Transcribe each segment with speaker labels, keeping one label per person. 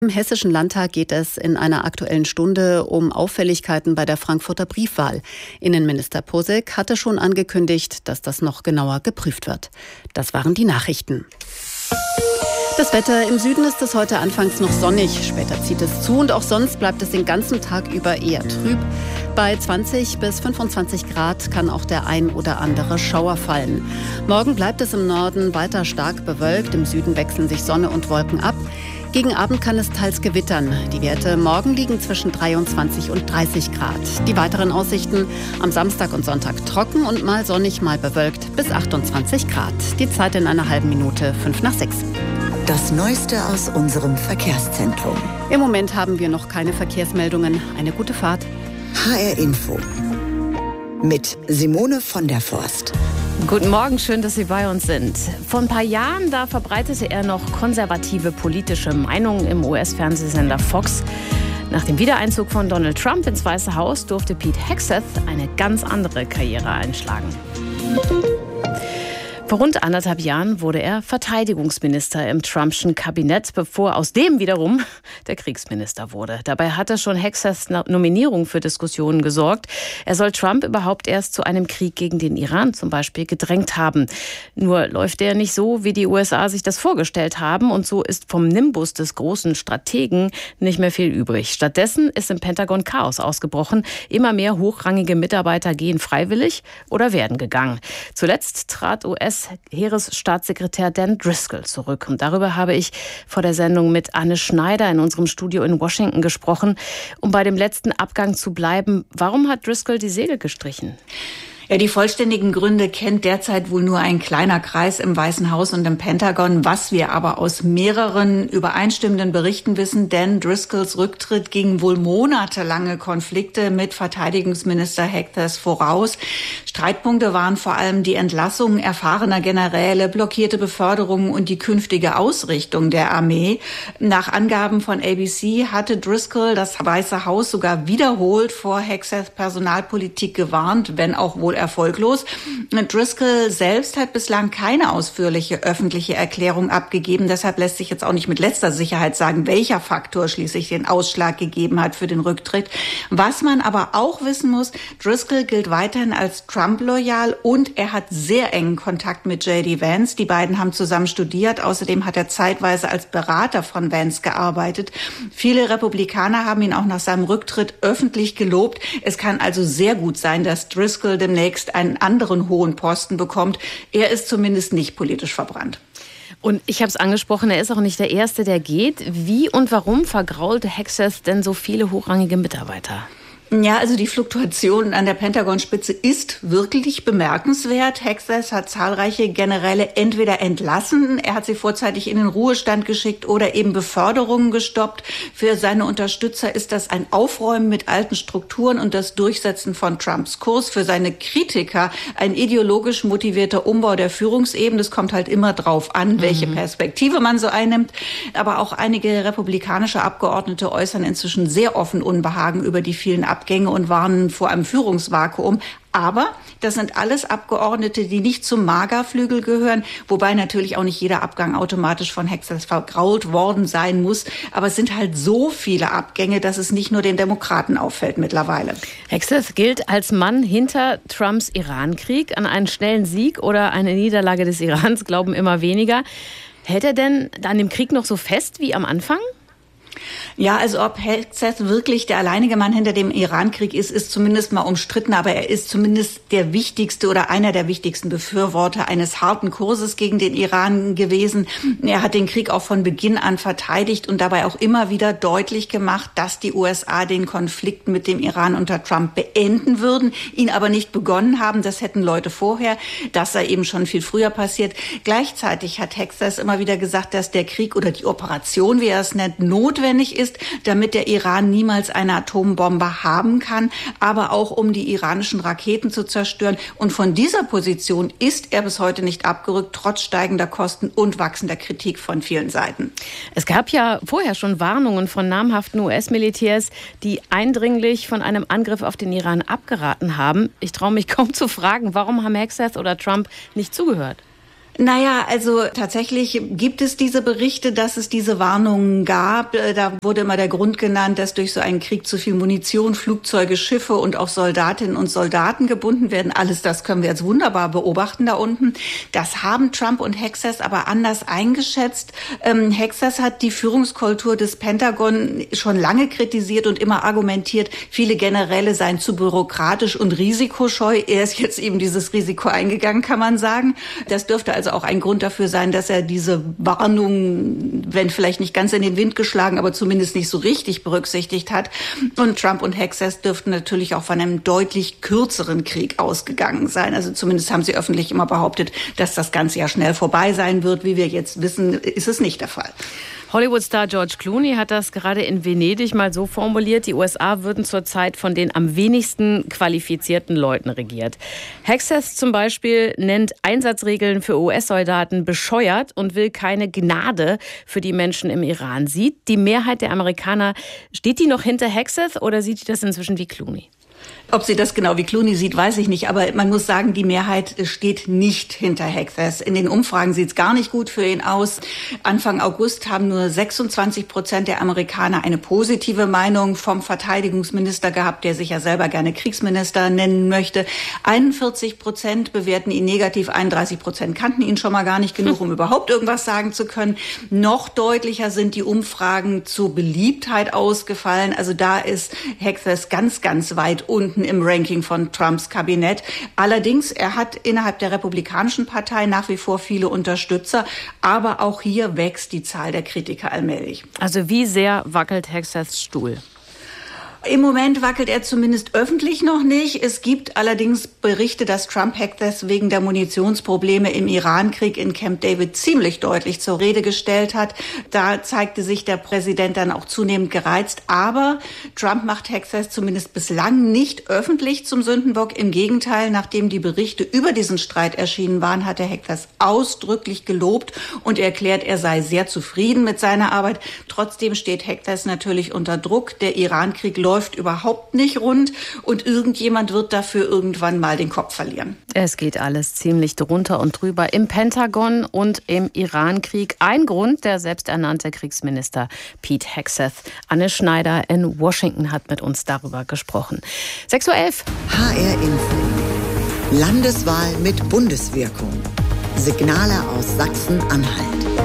Speaker 1: Im Hessischen Landtag geht es in einer Aktuellen Stunde um Auffälligkeiten bei der Frankfurter Briefwahl. Innenminister Posek hatte schon angekündigt, dass das noch genauer geprüft wird. Das waren die Nachrichten. Das Wetter: im Süden ist es heute anfangs noch sonnig, später zieht es zu und auch sonst bleibt es den ganzen Tag über eher trüb. Bei 20 bis 25 Grad kann auch der ein oder andere Schauer fallen. Morgen bleibt es im Norden weiter stark bewölkt, im Süden wechseln sich Sonne und Wolken ab. Gegen Abend kann es teils gewittern. Die Werte morgen liegen zwischen 23 und 30 Grad. Die weiteren Aussichten: am Samstag und Sonntag trocken und mal sonnig, mal bewölkt bis 28 Grad. Die Zeit in einer halben Minute 5:05.
Speaker 2: Das Neueste aus unserem Verkehrszentrum.
Speaker 1: Im Moment haben wir noch keine Verkehrsmeldungen. Eine gute Fahrt.
Speaker 2: HR Info mit Simone von der Forst.
Speaker 3: Guten Morgen, schön, dass Sie bei uns sind. Vor ein paar Jahren, da verbreitete er noch konservative politische Meinungen im US-Fernsehsender Fox. Nach dem Wiedereinzug von Donald Trump ins Weiße Haus durfte Pete Hegseth eine ganz andere Karriere einschlagen. Vor rund 1,5 Jahren wurde er Verteidigungsminister im Trumpschen Kabinett, bevor aus dem wiederum der Kriegsminister wurde. Dabei hatte schon Hegseths Nominierung für Diskussionen gesorgt. Er soll Trump überhaupt erst zu einem Krieg gegen den Iran zum Beispiel gedrängt haben. Nur läuft der nicht so, wie die USA sich das vorgestellt haben. Und so ist vom Nimbus des großen Strategen nicht mehr viel übrig. Stattdessen ist im Pentagon Chaos ausgebrochen. Immer mehr hochrangige Mitarbeiter gehen freiwillig oder werden gegangen. Zuletzt trat US-Heeresstaatssekretär Dan Driscoll zurück. Und darüber habe ich vor der Sendung mit Anne Schneider in unserem Studio in Washington gesprochen. Um bei dem letzten Abgang zu bleiben: Warum hat Driscoll die Segel gestrichen?
Speaker 4: Ja, die vollständigen Gründe kennt derzeit wohl nur ein kleiner Kreis im Weißen Haus und im Pentagon. Was wir aber aus mehreren übereinstimmenden Berichten wissen: Dan Driscolls Rücktritt ging wohl monatelange Konflikte mit Verteidigungsminister Hegseth voraus. Streitpunkte waren vor allem die Entlassung erfahrener Generäle, blockierte Beförderungen und die künftige Ausrichtung der Armee. Nach Angaben von ABC hatte Driscoll das Weiße Haus sogar wiederholt vor Hegseths Personalpolitik gewarnt, wenn auch wohl erfolglos. Driscoll selbst hat bislang keine ausführliche öffentliche Erklärung abgegeben. Deshalb lässt sich jetzt auch nicht mit letzter Sicherheit sagen, welcher Faktor schließlich den Ausschlag gegeben hat für den Rücktritt. Was man aber auch wissen muss: Driscoll gilt weiterhin als Trump-loyal und er hat sehr engen Kontakt mit J.D. Vance. Die beiden haben zusammen studiert. Außerdem hat er zeitweise als Berater von Vance gearbeitet. Viele Republikaner haben ihn auch nach seinem Rücktritt öffentlich gelobt. Es kann also sehr gut sein, dass Driscoll demnächst einen anderen hohen Posten bekommt. Er ist zumindest nicht politisch verbrannt.
Speaker 3: Und ich habe es angesprochen, er ist auch nicht der Erste, der geht. Wie und warum vergraulte Hegseth denn so viele hochrangige Mitarbeiter?
Speaker 4: Ja, also die Fluktuation an der Pentagonspitze ist wirklich bemerkenswert. Hegseth hat zahlreiche Generäle entweder entlassen, er hat sie vorzeitig in den Ruhestand geschickt oder eben Beförderungen gestoppt. Für seine Unterstützer ist das ein Aufräumen mit alten Strukturen und das Durchsetzen von Trumps Kurs. Für seine Kritiker ein ideologisch motivierter Umbau der Führungsebene. Es kommt halt immer drauf an, welche Perspektive man so einnimmt. Aber auch einige republikanische Abgeordnete äußern inzwischen sehr offen Unbehagen über die vielen Abgänge und warnen vor einem Führungsvakuum. Aber das sind alles Abgeordnete, die nicht zum MAGA-Flügel gehören, wobei natürlich auch nicht jeder Abgang automatisch von Hegseth vergrault worden sein muss. Aber es sind halt so viele Abgänge, dass es nicht nur den Demokraten auffällt mittlerweile.
Speaker 3: Hegseth gilt als Mann hinter Trumps Irankrieg. An einen schnellen Sieg oder eine Niederlage des Irans glauben immer weniger. Hält er denn an dem Krieg noch so fest wie am Anfang?
Speaker 4: Ja, also ob Hegseth wirklich der alleinige Mann hinter dem Irankrieg ist zumindest mal umstritten, aber er ist zumindest der wichtigste oder einer der wichtigsten Befürworter eines harten Kurses gegen den Iran gewesen. Er hat den Krieg auch von Beginn an verteidigt und dabei auch immer wieder deutlich gemacht, dass die USA den Konflikt mit dem Iran unter Trump beenden würden, ihn aber nicht begonnen haben. Das hätten Leute vorher. Das sei eben schon viel früher passiert. Gleichzeitig hat Hegseth immer wieder gesagt, dass der Krieg oder die Operation, wie er es nennt, notwendig ist, damit der Iran niemals eine Atombombe haben kann, aber auch um die iranischen Raketen zu zerstören. Und von dieser Position ist er bis heute nicht abgerückt, trotz steigender Kosten und wachsender Kritik von vielen Seiten.
Speaker 3: Es gab ja vorher schon Warnungen von namhaften US-Militärs, die eindringlich von einem Angriff auf den Iran abgeraten haben. Ich traue mich kaum zu fragen, warum haben Hegseth oder Trump nicht zugehört?
Speaker 4: Naja, also tatsächlich gibt es diese Berichte, dass es diese Warnungen gab. Da wurde immer der Grund genannt, dass durch so einen Krieg zu viel Munition, Flugzeuge, Schiffe und auch Soldatinnen und Soldaten gebunden werden. Alles das können wir jetzt wunderbar beobachten da unten. Das haben Trump und Hexas aber anders eingeschätzt. Hexas hat die Führungskultur des Pentagon schon lange kritisiert und immer argumentiert, viele Generäle seien zu bürokratisch und risikoscheu. Er ist jetzt eben dieses Risiko eingegangen, kann man sagen. Das dürfte also auch ein Grund dafür sein, dass er diese Warnung, wenn vielleicht nicht ganz in den Wind geschlagen, aber zumindest nicht so richtig berücksichtigt hat. Und Trump und Hexas dürften natürlich auch von einem deutlich kürzeren Krieg ausgegangen sein. Also zumindest haben sie öffentlich immer behauptet, dass das Ganze ja schnell vorbei sein wird. Wie wir jetzt wissen, ist es nicht der Fall.
Speaker 3: Hollywood-Star George Clooney hat das gerade in Venedig mal so formuliert, die USA würden zurzeit von den am wenigsten qualifizierten Leuten regiert. Hexas zum Beispiel nennt Einsatzregeln für US-Soldaten bescheuert und will keine Gnade für die Menschen im Iran. Sieht die Mehrheit der Amerikaner, steht die noch hinter Hexas oder sieht die das inzwischen wie Clooney?
Speaker 4: Ob sie das genau wie Clooney sieht, weiß ich nicht. Aber man muss sagen, die Mehrheit steht nicht hinter Hexas. In den Umfragen sieht es gar nicht gut für ihn aus. Anfang August haben nur 26% der Amerikaner eine positive Meinung vom Verteidigungsminister gehabt, der sich ja selber gerne Kriegsminister nennen möchte. 41% bewerten ihn negativ, 31% kannten ihn schon mal gar nicht genug, um überhaupt irgendwas sagen zu können. Noch deutlicher sind die Umfragen zur Beliebtheit ausgefallen. Also da ist Hexas ganz, ganz weit unten im Ranking von Trumps Kabinett. Allerdings, er hat innerhalb der Republikanischen Partei nach wie vor viele Unterstützer, aber auch hier wächst die Zahl der Kritiker allmählich.
Speaker 3: Also wie sehr wackelt Hexas Stuhl?
Speaker 4: Im Moment wackelt er zumindest öffentlich noch nicht. Es gibt allerdings Berichte, dass Trump Hexas wegen der Munitionsprobleme im Irankrieg in Camp David ziemlich deutlich zur Rede gestellt hat. Da zeigte sich der Präsident dann auch zunehmend gereizt. Aber Trump macht Hexas zumindest bislang nicht öffentlich zum Sündenbock. Im Gegenteil, nachdem die Berichte über diesen Streit erschienen waren, hat er Hexas ausdrücklich gelobt und erklärt, er sei sehr zufrieden mit seiner Arbeit. Trotzdem steht Hexas natürlich unter Druck. Der Irankrieg läuft überhaupt nicht rund und irgendjemand wird dafür irgendwann mal den Kopf verlieren.
Speaker 3: Es geht alles ziemlich drunter und drüber im Pentagon und im Irankrieg. Ein Grund, der selbsternannte Kriegsminister Pete Hegseth. Anne Schneider in Washington hat mit uns darüber gesprochen. 6:11 Uhr.
Speaker 2: HR Info. Landeswahl mit Bundeswirkung. Signale aus Sachsen-Anhalt.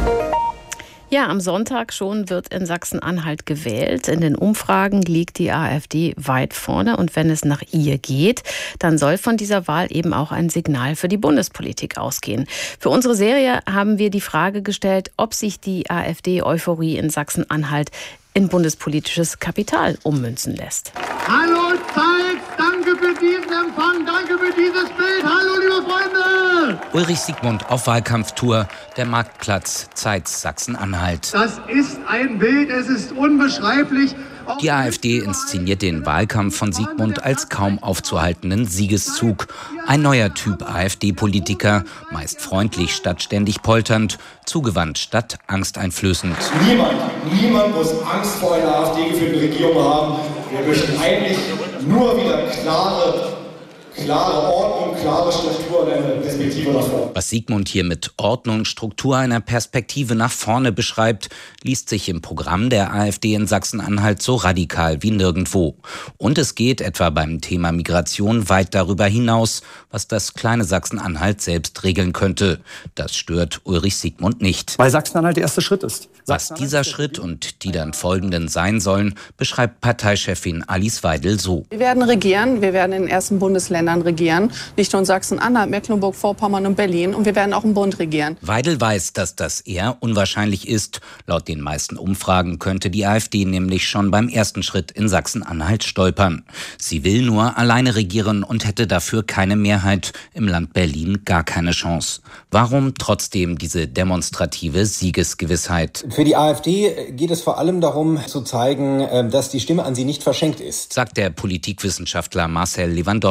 Speaker 3: Ja, am Sonntag schon wird in Sachsen-Anhalt gewählt. In den Umfragen liegt die AfD weit vorne. Und wenn es nach ihr geht, dann soll von dieser Wahl eben auch ein Signal für die Bundespolitik ausgehen. Für unsere Serie haben wir die Frage gestellt, ob sich die AfD-Euphorie in Sachsen-Anhalt in bundespolitisches Kapital ummünzen lässt.
Speaker 5: Hallo Zeit, danke für diesen Empfang, danke für dieses Bild. Hallo liebe Freunde!
Speaker 6: Ulrich Siegmund auf Wahlkampftour, der Marktplatz Zeitz Sachsen-Anhalt.
Speaker 5: Das ist ein Bild, es ist unbeschreiblich.
Speaker 6: Die AfD inszeniert den Wahlkampf von Siegmund als kaum aufzuhaltenden Siegeszug. Ein neuer Typ AfD-Politiker, meist freundlich statt ständig polternd, zugewandt statt angsteinflößend.
Speaker 7: Niemand muss Angst vor einer AfD-geführten Regierung haben. Wir möchten eigentlich nur wieder klare Ordnung, klare Struktur und eine Perspektive nach vorne.
Speaker 6: Was Siegmund hier mit Ordnung, Struktur, einer Perspektive nach vorne beschreibt, liest sich im Programm der AfD in Sachsen-Anhalt so radikal wie nirgendwo. Und es geht etwa beim Thema Migration weit darüber hinaus, was das kleine Sachsen-Anhalt selbst regeln könnte. Das stört Ulrich Siegmund nicht.
Speaker 8: Weil Sachsen-Anhalt der erste Schritt ist.
Speaker 6: Was dieser Schritt und die dann folgenden sein sollen, beschreibt Parteichefin Alice Weidel so.
Speaker 9: Wir werden regieren, wir werden in den ersten Bundesländern regieren, nicht nur in Sachsen-Anhalt, Mecklenburg-Vorpommern und Berlin, und wir werden auch im Bund regieren.
Speaker 6: Weidel weiß, dass das eher unwahrscheinlich ist. Laut den meisten Umfragen könnte die AfD nämlich schon beim ersten Schritt in Sachsen-Anhalt stolpern. Sie will nur alleine regieren und hätte dafür keine Mehrheit, im Land Berlin gar keine Chance. Warum trotzdem diese demonstrative Siegesgewissheit?
Speaker 10: Für die AfD geht es vor allem darum zu zeigen, dass die Stimme an sie nicht verschenkt ist,
Speaker 6: sagt der Politikwissenschaftler Marcel Lewandowski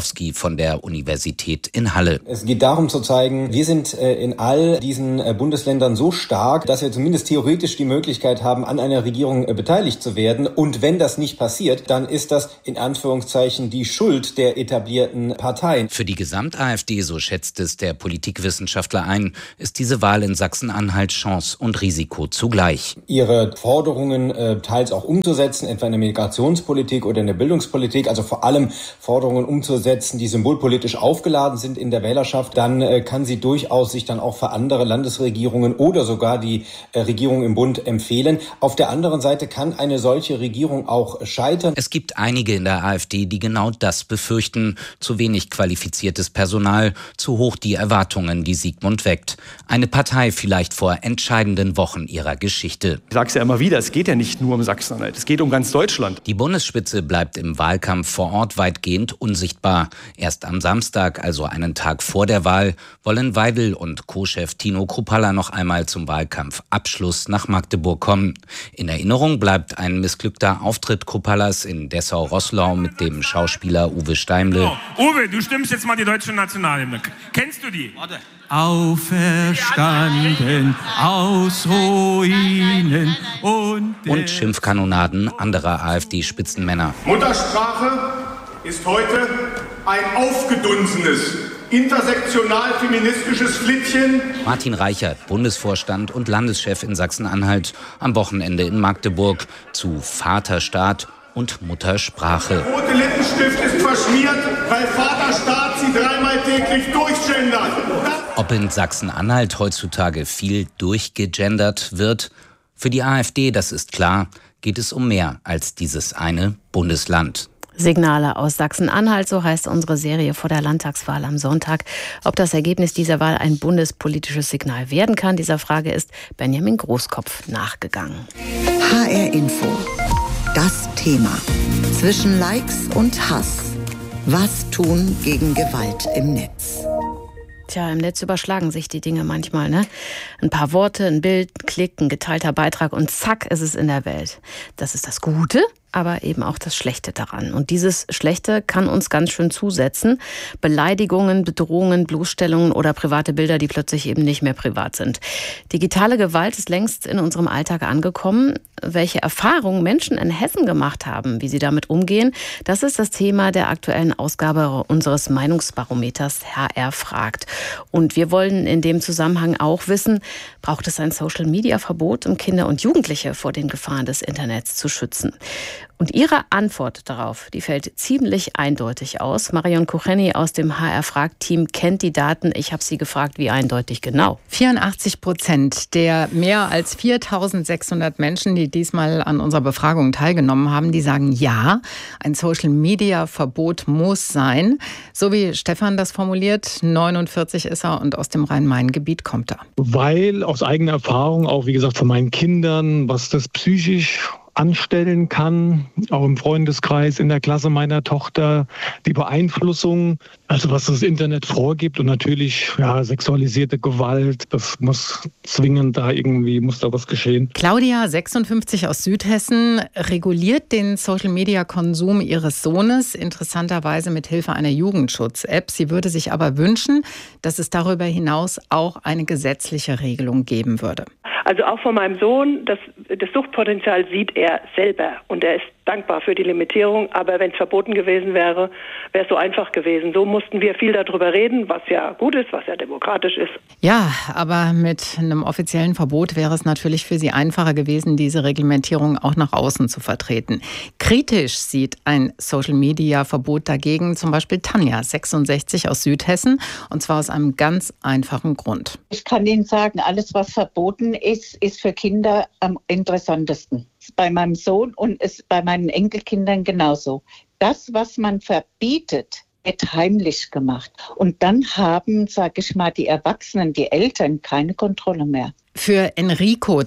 Speaker 6: von der Universität in Halle.
Speaker 10: Es geht darum zu zeigen, wir sind in all diesen Bundesländern so stark, dass wir zumindest theoretisch die Möglichkeit haben, an einer Regierung beteiligt zu werden. Und wenn das nicht passiert, dann ist das in Anführungszeichen die Schuld der etablierten Parteien.
Speaker 6: Für die Gesamt-AfD, so schätzt es der Politikwissenschaftler ein, ist diese Wahl in Sachsen-Anhalt Chance und Risiko zugleich.
Speaker 10: Ihre Forderungen teils auch umzusetzen, etwa in der Migrationspolitik oder in der Bildungspolitik, also vor allem Forderungen umzusetzen, die symbolpolitisch aufgeladen sind in der Wählerschaft, dann kann sie durchaus sich dann auch für andere Landesregierungen oder sogar die Regierung im Bund empfehlen. Auf der anderen Seite kann eine solche Regierung auch scheitern.
Speaker 6: Es gibt einige in der AfD, die genau das befürchten. Zu wenig qualifiziertes Personal, zu hoch die Erwartungen, die Sigmund weckt. Eine Partei vielleicht vor entscheidenden Wochen ihrer Geschichte.
Speaker 8: Ich sage es ja immer wieder, es geht ja nicht nur um Sachsen-Anhalt, es geht um ganz Deutschland.
Speaker 6: Die Bundesspitze bleibt im Wahlkampf vor Ort weitgehend unsichtbar. Erst am Samstag, also einen Tag vor der Wahl, wollen Weidel und Co-Chef Tino Kruppalla noch einmal zum Wahlkampfabschluss nach Magdeburg kommen. In Erinnerung bleibt ein missglückter Auftritt Kruppallas in Dessau-Roßlau mit dem Schauspieler Uwe Steimle.
Speaker 11: Uwe, du stimmst jetzt mal die deutsche Nationalhymne. Kennst du die?
Speaker 12: Warte. Auferstanden aus Ruinen
Speaker 6: und Schimpfkanonaden anderer AfD-Spitzenmänner.
Speaker 5: Muttersprache ist heute ein aufgedunsenes, intersektional-feministisches Flittchen.
Speaker 6: Martin Reichert, Bundesvorstand und Landeschef in Sachsen-Anhalt, am Wochenende in Magdeburg zu Vaterstaat und Muttersprache.
Speaker 5: Der rote Lippenstift ist verschmiert, weil Vaterstaat sie dreimal täglich durchgendert.
Speaker 6: Ob in Sachsen-Anhalt heutzutage viel durchgegendert wird? Für die AfD, das ist klar, geht es um mehr als dieses eine Bundesland.
Speaker 3: Signale aus Sachsen-Anhalt, so heißt unsere Serie vor der Landtagswahl am Sonntag. Ob das Ergebnis dieser Wahl ein bundespolitisches Signal werden kann, dieser Frage ist Benjamin Großkopf nachgegangen.
Speaker 2: HR Info. Das Thema. Zwischen Likes und Hass. Was tun gegen Gewalt im Netz?
Speaker 3: Tja, im Netz überschlagen sich die Dinge manchmal, ne? Ein paar Worte, ein Bild, ein Klick, ein geteilter Beitrag und zack ist es in der Welt. Das ist das Gute, aber eben auch das Schlechte daran. Und dieses Schlechte kann uns ganz schön zusetzen. Beleidigungen, Bedrohungen, Bloßstellungen oder private Bilder, die plötzlich eben nicht mehr privat sind. Digitale Gewalt ist längst in unserem Alltag angekommen. Welche Erfahrungen Menschen in Hessen gemacht haben, wie sie damit umgehen, das ist das Thema der aktuellen Ausgabe unseres Meinungsbarometers HR fragt. Und wir wollen in dem Zusammenhang auch wissen, braucht es ein Social-Media-Verbot, um Kinder und Jugendliche vor den Gefahren des Internets zu schützen? Und Ihre Antwort darauf, die fällt ziemlich eindeutig aus. Marion Kucheni aus dem HR-Frag-Team kennt die Daten. Ich habe Sie gefragt, wie eindeutig genau.
Speaker 13: 84% der mehr als 4.600 Menschen, die diesmal an unserer Befragung teilgenommen haben, die sagen ja, ein Social-Media-Verbot muss sein. So wie Stefan das formuliert, 49 ist er und aus dem Rhein-Main-Gebiet kommt er.
Speaker 14: Weil aus eigener Erfahrung, auch wie gesagt von meinen Kindern, was das psychisch anstellen kann, auch im Freundeskreis, in der Klasse meiner Tochter, die Beeinflussung, also was das Internet vorgibt und natürlich sexualisierte Gewalt, das muss zwingend muss da was geschehen.
Speaker 13: Claudia, 56 aus Südhessen, reguliert den Social-Media-Konsum ihres Sohnes, interessanterweise mit Hilfe einer Jugendschutz-App. Sie würde sich aber wünschen, dass es darüber hinaus auch eine gesetzliche Regelung geben würde.
Speaker 15: Also auch von meinem Sohn, das Suchtpotenzial sieht er selber und er ist dankbar für die Limitierung, aber wenn es verboten gewesen wäre, wäre es so einfach gewesen. So mussten wir viel darüber reden, was ja gut ist, was ja demokratisch ist.
Speaker 13: Ja, aber mit einem offiziellen Verbot wäre es natürlich für Sie einfacher gewesen, diese Reglementierung auch nach außen zu vertreten. Kritisch sieht ein Social-Media-Verbot dagegen zum Beispiel Tanja, 66 aus Südhessen, und zwar aus einem ganz einfachen Grund.
Speaker 16: Ich kann Ihnen sagen, alles, was verboten ist, ist für Kinder am interessantesten. Bei meinem Sohn und ist bei meinen Enkelkindern genauso. Das, was man verbietet, wird heimlich gemacht. Und dann haben, sage ich mal, die Erwachsenen, die Eltern keine Kontrolle mehr.
Speaker 13: Für Enrico,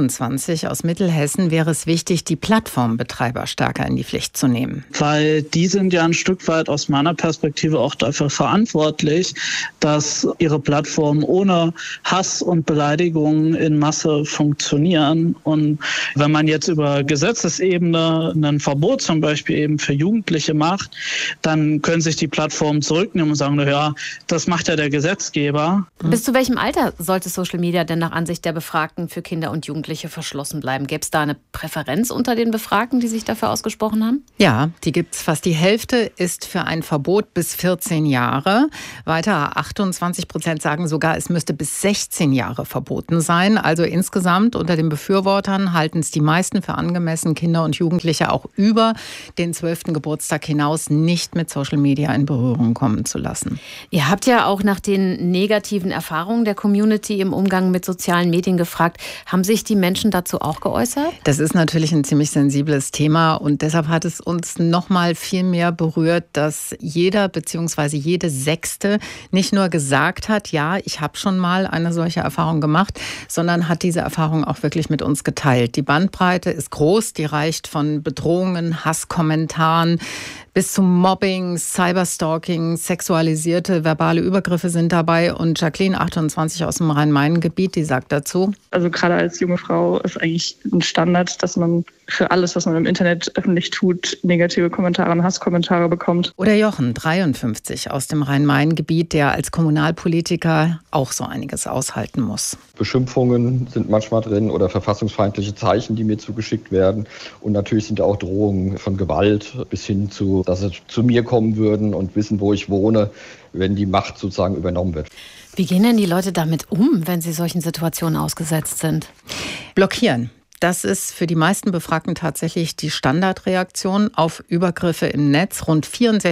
Speaker 13: 23, aus Mittelhessen wäre es wichtig, die Plattformbetreiber stärker in die Pflicht zu nehmen.
Speaker 17: Weil die sind ja ein Stück weit aus meiner Perspektive auch dafür verantwortlich, dass ihre Plattformen ohne Hass und Beleidigungen in Masse funktionieren. Und wenn man jetzt über Gesetzesebene ein Verbot zum Beispiel eben für Jugendliche macht, dann können sich die Plattformen zurücknehmen und sagen, ja, das macht ja der Gesetzgeber.
Speaker 3: Bis zu welchem Alter sollte Social Media denn nach Ansicht der Befragten für Kinder und Jugendliche verschlossen bleiben? Gäbe es da eine Präferenz unter den Befragten, die sich dafür ausgesprochen haben?
Speaker 13: Ja, die gibt es. Fast die Hälfte ist für ein Verbot bis 14 Jahre. Weiter 28% sagen sogar, es müsste bis 16 Jahre verboten sein. Also insgesamt unter den Befürwortern halten es die meisten für angemessen, Kinder und Jugendliche auch über den 12. Geburtstag hinaus nicht mit Social Media in Berührung kommen zu lassen.
Speaker 3: Ihr habt ja auch nach den negativen Erfahrungen der Community im Umgang mit sozialen Medien gefragt. Haben sich die Menschen dazu auch geäußert?
Speaker 13: Das ist natürlich ein ziemlich sensibles Thema und deshalb hat es uns noch mal viel mehr berührt, dass jeder bzw. jede Sechste nicht nur gesagt hat, ja, ich habe schon mal eine solche Erfahrung gemacht, sondern hat diese Erfahrung auch wirklich mit uns geteilt. Die Bandbreite ist groß, die reicht von Bedrohungen, Hasskommentaren bis zum Mobbing, Cyberstalking, sexualisierte verbale Übergriffe sind dabei. Und Jacqueline, 28 aus dem Rhein-Main-Gebiet, die sagt dazu:
Speaker 18: Also gerade als junge Frau ist eigentlich ein Standard, dass man für alles, was man im Internet öffentlich tut, negative Kommentare und Hasskommentare bekommt.
Speaker 13: Oder Jochen, 53 aus dem Rhein-Main-Gebiet, der als Kommunalpolitiker auch so einiges aushalten muss.
Speaker 19: Beschimpfungen sind manchmal drin oder verfassungsfeindliche Zeichen, die mir zugeschickt werden. Und natürlich sind auch Drohungen von Gewalt bis hin zu, dass sie zu mir kommen würden und wissen, wo ich wohne, wenn die Macht sozusagen übernommen wird.
Speaker 3: Wie gehen denn die Leute damit um, wenn sie solchen Situationen ausgesetzt sind?
Speaker 13: Blockieren. Das ist für die meisten Befragten tatsächlich die Standardreaktion auf Übergriffe im Netz. Rund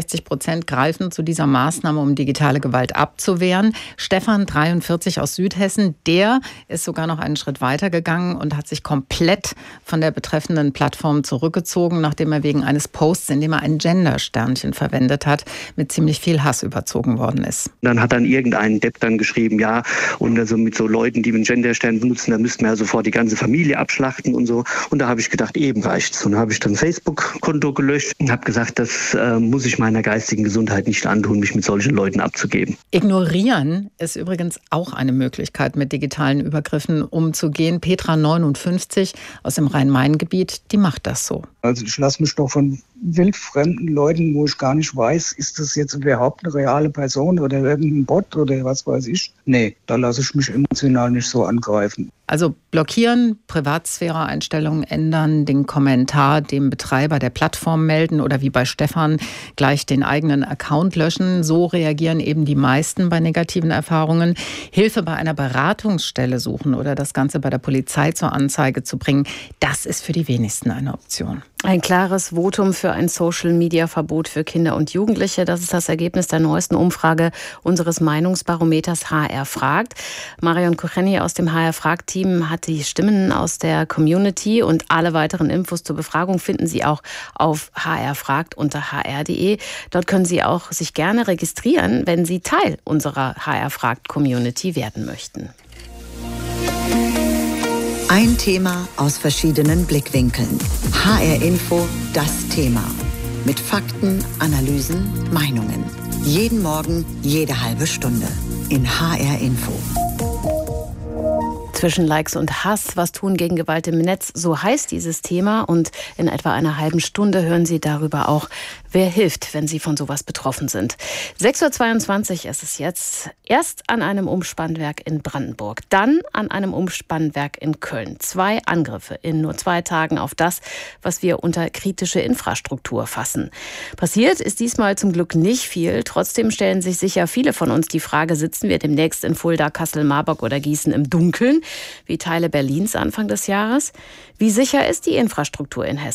Speaker 13: 64% greifen zu dieser Maßnahme, um digitale Gewalt abzuwehren. Stefan, 43 aus Südhessen, der ist sogar noch einen Schritt weiter gegangen und hat sich komplett von der betreffenden Plattform zurückgezogen, nachdem er wegen eines Posts, in dem er ein Gender-Sternchen verwendet hat, mit ziemlich viel Hass überzogen worden ist.
Speaker 20: Dann hat dann irgendein Depp dann geschrieben, ja, und also mit so Leuten, die einen Gender-Stern benutzen, da müssten wir ja sofort die ganze Familie abschlachten und so. Und da habe ich gedacht, eben reicht's. Und da habe ich dann ein Facebook-Konto gelöscht und habe gesagt, das muss ich meiner geistigen Gesundheit nicht antun, mich mit solchen Leuten abzugeben.
Speaker 13: Ignorieren ist übrigens auch eine Möglichkeit, mit digitalen Übergriffen umzugehen. Petra, 59 aus dem Rhein-Main-Gebiet, die macht das so.
Speaker 21: Also ich lasse mich doch von wildfremden Leuten, wo ich gar nicht weiß, ist das jetzt überhaupt eine reale Person oder irgendein Bot oder was weiß ich. Nee, da lasse ich mich emotional nicht so angreifen.
Speaker 13: Also blockieren, Privatsphäre-Einstellungen ändern, den Kommentar dem Betreiber der Plattform melden oder wie bei Stefan gleich den eigenen Account löschen. So reagieren eben die meisten bei negativen Erfahrungen. Hilfe bei einer Beratungsstelle suchen oder das Ganze bei der Polizei zur Anzeige zu bringen, das ist für die wenigsten eine Option.
Speaker 3: Ein klares Votum für ein Social-Media-Verbot für Kinder und Jugendliche. Das ist das Ergebnis der neuesten Umfrage unseres Meinungsbarometers HR fragt. Marion Kucheni aus dem HR fragt-Team hat die Stimmen aus der Community und alle weiteren Infos zur Befragung finden Sie auch auf HR fragt unter hr.de. Dort können Sie auch sich gerne registrieren, wenn Sie Teil unserer HR fragt-Community werden möchten.
Speaker 2: Ein Thema aus verschiedenen Blickwinkeln. HR Info, das Thema. Mit Fakten, Analysen, Meinungen. Jeden Morgen, jede halbe Stunde. In HR Info.
Speaker 3: Zwischen Likes und Hass, was tun gegen Gewalt im Netz, so heißt dieses Thema. Und in etwa einer halben Stunde hören Sie darüber auch, wer hilft, wenn Sie von sowas betroffen sind. 6.22 Uhr ist es jetzt. Erst an einem Umspannwerk in Brandenburg, dann an einem Umspannwerk in Köln. 2 Angriffe in nur 2 Tagen auf das, was wir unter kritische Infrastruktur fassen. Passiert ist diesmal zum Glück nicht viel. Trotzdem stellen sich sicher viele von uns die Frage, sitzen wir demnächst in Fulda, Kassel, Marburg oder Gießen im Dunkeln, wie Teile Berlins Anfang des Jahres? Wie sicher ist die Infrastruktur in Hessen?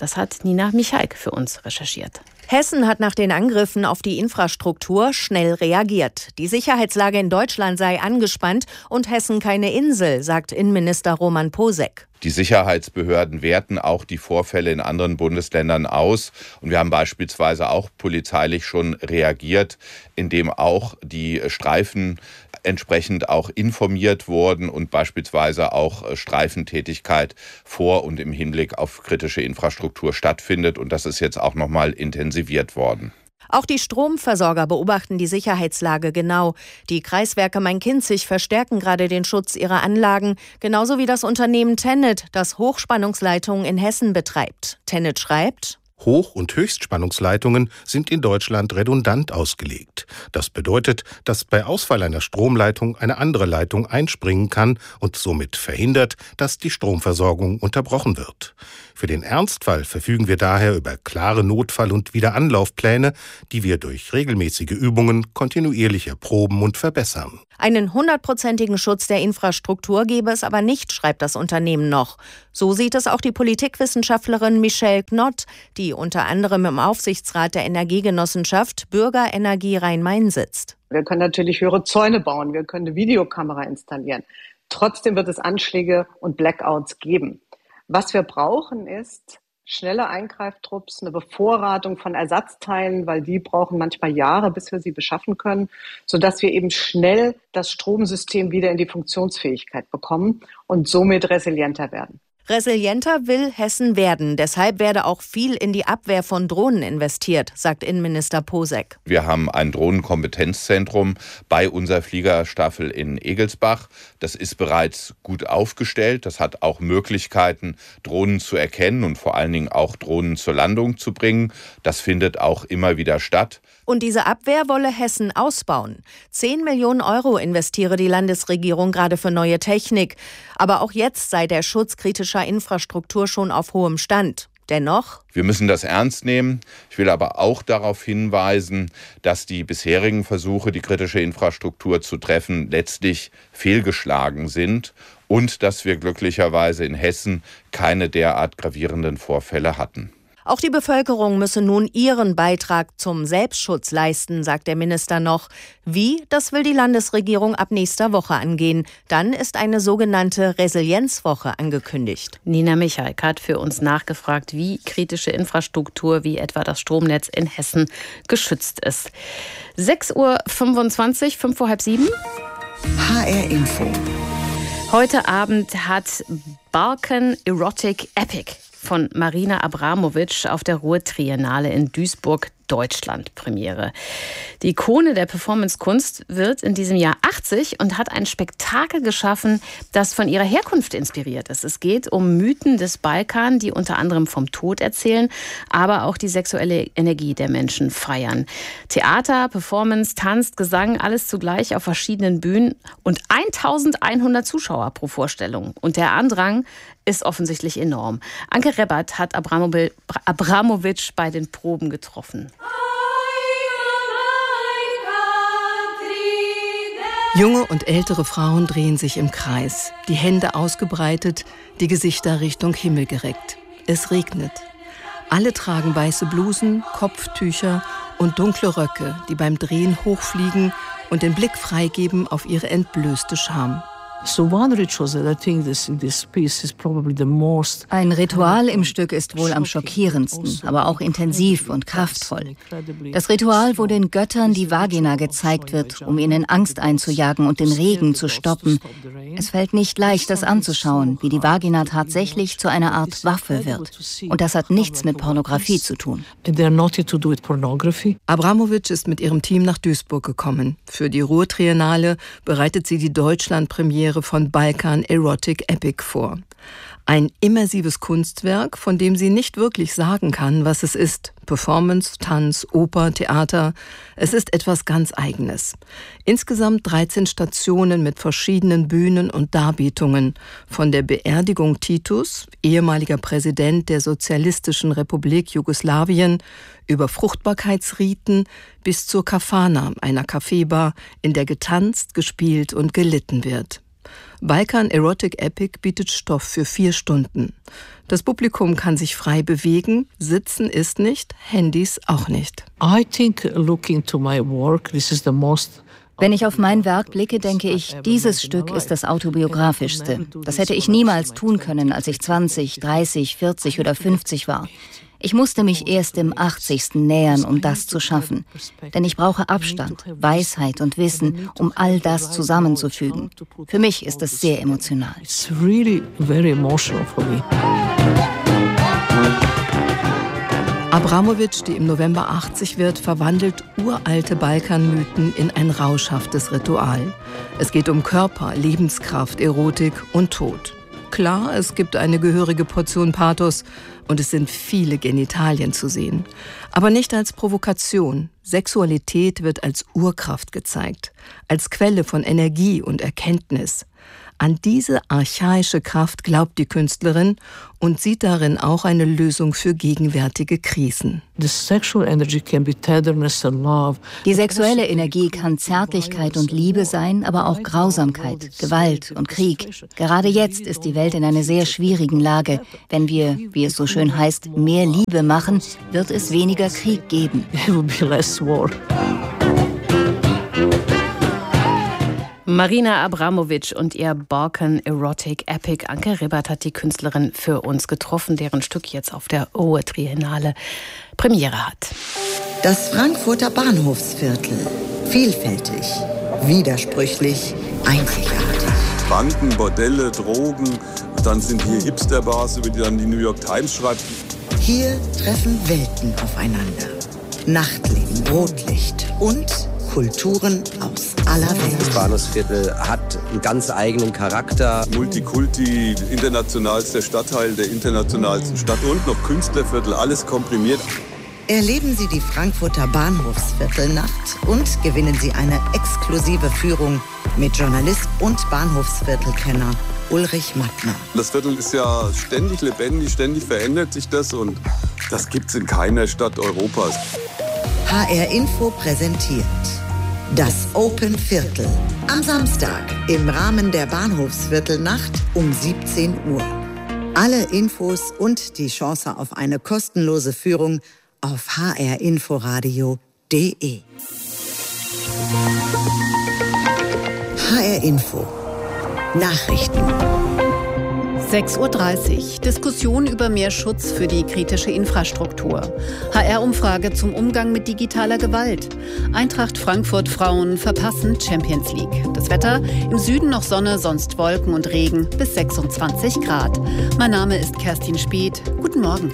Speaker 3: Das hat Nina Michalk für uns recherchiert.
Speaker 1: Hessen hat nach den Angriffen auf die Infrastruktur schnell reagiert. Die Sicherheitslage in Deutschland sei angespannt und Hessen keine Insel, sagt Innenminister Roman Posek.
Speaker 22: Die Sicherheitsbehörden werten auch die Vorfälle in anderen Bundesländern aus. Und wir haben beispielsweise auch polizeilich schon reagiert, indem auch die Streifen entsprechend auch informiert wurden und beispielsweise auch Streifentätigkeit vor und im Hinblick auf kritische Infrastruktur stattfindet. Und das ist jetzt auch nochmal intensiviert worden.
Speaker 1: Auch die Stromversorger beobachten die Sicherheitslage genau. Die Kreiswerke Main-Kinzig verstärken gerade den Schutz ihrer Anlagen, genauso wie das Unternehmen TenneT, das Hochspannungsleitungen in Hessen betreibt. TenneT schreibt:
Speaker 23: Hoch- und Höchstspannungsleitungen sind in Deutschland redundant ausgelegt. Das bedeutet, dass bei Ausfall einer Stromleitung eine andere Leitung einspringen kann und somit verhindert, dass die Stromversorgung unterbrochen wird. Für den Ernstfall verfügen wir daher über klare Notfall- und Wiederanlaufpläne, die wir durch regelmäßige Übungen kontinuierlich erproben und verbessern.
Speaker 1: Einen 100%igen Schutz der Infrastruktur gebe es aber nicht, schreibt das Unternehmen noch. So sieht es auch die Politikwissenschaftlerin Michelle Knott, die unter anderem im Aufsichtsrat der Energiegenossenschaft Bürgerenergie Rhein-Main sitzt.
Speaker 24: Wir können natürlich höhere Zäune bauen, wir können eine Videokamera installieren. Trotzdem wird es Anschläge und Blackouts geben. Was wir brauchen, ist schnelle Eingreiftrupps, eine Bevorratung von Ersatzteilen, weil die brauchen manchmal Jahre, bis wir sie beschaffen können, sodass wir eben schnell das Stromsystem wieder in die Funktionsfähigkeit bekommen und somit resilienter werden.
Speaker 1: Resilienter will Hessen werden. Deshalb werde auch viel in die Abwehr von Drohnen investiert, sagt Innenminister Posek.
Speaker 22: Wir haben ein Drohnenkompetenzzentrum bei unserer Fliegerstaffel in Egelsbach. Das ist bereits gut aufgestellt. Das hat auch Möglichkeiten, Drohnen zu erkennen und vor allen Dingen auch Drohnen zur Landung zu bringen. Das findet auch immer wieder statt.
Speaker 1: Und diese Abwehr wolle Hessen ausbauen. 10 Millionen Euro investiere die Landesregierung gerade für neue Technik. Aber auch jetzt sei der Schutz kritischer Infrastruktur schon auf hohem Stand. Dennoch:
Speaker 22: Wir müssen das ernst nehmen. Ich will aber auch darauf hinweisen, dass die bisherigen Versuche, die kritische Infrastruktur zu treffen, letztlich fehlgeschlagen sind und dass wir glücklicherweise in Hessen keine derart gravierenden Vorfälle hatten.
Speaker 1: Auch die Bevölkerung müsse nun ihren Beitrag zum Selbstschutz leisten, sagt der Minister noch. Wie, das will die Landesregierung ab nächster Woche angehen. Dann ist eine sogenannte Resilienzwoche angekündigt.
Speaker 3: Nina Michalk hat für uns nachgefragt, wie kritische Infrastruktur wie etwa das Stromnetz in Hessen geschützt ist. 6:25 Uhr, 5:30
Speaker 2: HR Info.
Speaker 3: Heute Abend hat Balkan Erotic Epic von Marina Abramovic auf der Ruhr-Triennale in Duisburg, Deutschland Premiere. Die Ikone der Performance-Kunst wird in diesem Jahr 80 und hat ein Spektakel geschaffen, das von ihrer Herkunft inspiriert ist. Es geht um Mythen des Balkan, die unter anderem vom Tod erzählen, aber auch die sexuelle Energie der Menschen feiern. Theater, Performance, Tanz, Gesang, alles zugleich auf verschiedenen Bühnen und 1100 Zuschauer pro Vorstellung. Und der Andrang ist offensichtlich enorm. Anke Rebbert hat Abramovic bei den Proben getroffen.
Speaker 25: Junge und ältere Frauen drehen sich im Kreis, die Hände ausgebreitet, die Gesichter Richtung Himmel gereckt. Es regnet. Alle tragen weiße Blusen, Kopftücher und dunkle Röcke, die beim Drehen hochfliegen und den Blick freigeben auf ihre entblößte Scham.
Speaker 26: Ein Ritual im Stück ist wohl am schockierendsten, aber auch intensiv und kraftvoll. Das Ritual, wo den Göttern die Vagina gezeigt wird, um ihnen Angst einzujagen und den Regen zu stoppen. Es fällt nicht leicht, das anzuschauen, wie die Vagina tatsächlich zu einer Art Waffe wird. Und das hat nichts mit Pornografie zu tun.
Speaker 25: Abramovic ist mit ihrem Team nach Duisburg gekommen. Für die Ruhr-Triennale bereitet sie die Deutschland-Premiere von Balkan Erotic Epic vor. Ein immersives Kunstwerk, von dem sie nicht wirklich sagen kann, was es ist. Performance, Tanz, Oper, Theater. Es ist etwas ganz Eigenes. Insgesamt 13 Stationen mit verschiedenen Bühnen und Darbietungen. Von der Beerdigung Titus, ehemaliger Präsident der Sozialistischen Republik Jugoslawien, über Fruchtbarkeitsriten bis zur Kafana, einer Kaffeebar, in der getanzt, gespielt und gelitten wird. Balkan Erotic Epic bietet Stoff für 4 Stunden. Das Publikum kann sich frei bewegen, sitzen ist nicht, Handys auch nicht.
Speaker 26: Wenn ich auf mein Werk blicke, denke ich, dieses Stück ist das autobiografischste. Das hätte ich niemals tun können, als ich 20, 30, 40 oder 50 war. Ich musste mich erst im 80. nähern, um das zu schaffen. Denn ich brauche Abstand, Weisheit und Wissen, um all das zusammenzufügen. Für mich ist es sehr emotional.
Speaker 25: Abramović, die im November 80 wird, verwandelt uralte Balkanmythen in ein rauschhaftes Ritual. Es geht um Körper, Lebenskraft, Erotik und Tod. Klar, es gibt eine gehörige Portion Pathos und es sind viele Genitalien zu sehen. Aber nicht als Provokation. Sexualität wird als Urkraft gezeigt, als Quelle von Energie und Erkenntnis. An diese archaische Kraft glaubt die Künstlerin und sieht darin auch eine Lösung für gegenwärtige Krisen.
Speaker 26: Die sexuelle Energie kann Zärtlichkeit und Liebe sein, aber auch Grausamkeit, Gewalt und Krieg. Gerade jetzt ist die Welt in einer sehr schwierigen Lage. Wenn wir, wie es so schön heißt, mehr Liebe machen, wird es weniger Krieg geben.
Speaker 3: Marina Abramović und ihr Balkan Erotic Epic. Anke Ribbert hat die Künstlerin für uns getroffen, deren Stück jetzt auf der Ruhr Triennale Premiere hat.
Speaker 2: Das Frankfurter Bahnhofsviertel. Vielfältig, widersprüchlich, einzigartig.
Speaker 4: Banken, Bordelle, Drogen, dann sind hier Hipsterbars, über die dann die New York Times schreibt.
Speaker 2: Hier treffen Welten aufeinander. Nachtleben, Rotlicht und Kulturen aus aller Welt.
Speaker 7: Das Bahnhofsviertel hat einen ganz eigenen Charakter.
Speaker 4: Multikulti, internationalster Stadtteil der internationalsten Stadt und noch Künstlerviertel, alles komprimiert.
Speaker 2: Erleben Sie die Frankfurter Bahnhofsviertelnacht und gewinnen Sie eine exklusive Führung mit Journalist und Bahnhofsviertelkenner Ulrich Mattner.
Speaker 4: Das Viertel ist ja ständig lebendig, ständig verändert sich das und das gibt's in keiner Stadt Europas.
Speaker 2: HR Info präsentiert das Open Viertel. Am Samstag im Rahmen der Bahnhofsviertelnacht um 17 Uhr. Alle Infos und die Chance auf eine kostenlose Führung auf hrinforadio.de. HR Info. Nachrichten.
Speaker 8: 6:30 Uhr. Diskussion über mehr Schutz für die kritische Infrastruktur. HR-Umfrage zum Umgang mit digitaler Gewalt. Eintracht Frankfurt Frauen verpassen Champions League. Das Wetter: im Süden noch Sonne, sonst Wolken und Regen bis 26 Grad. Mein Name ist Kerstin Speth. Guten Morgen.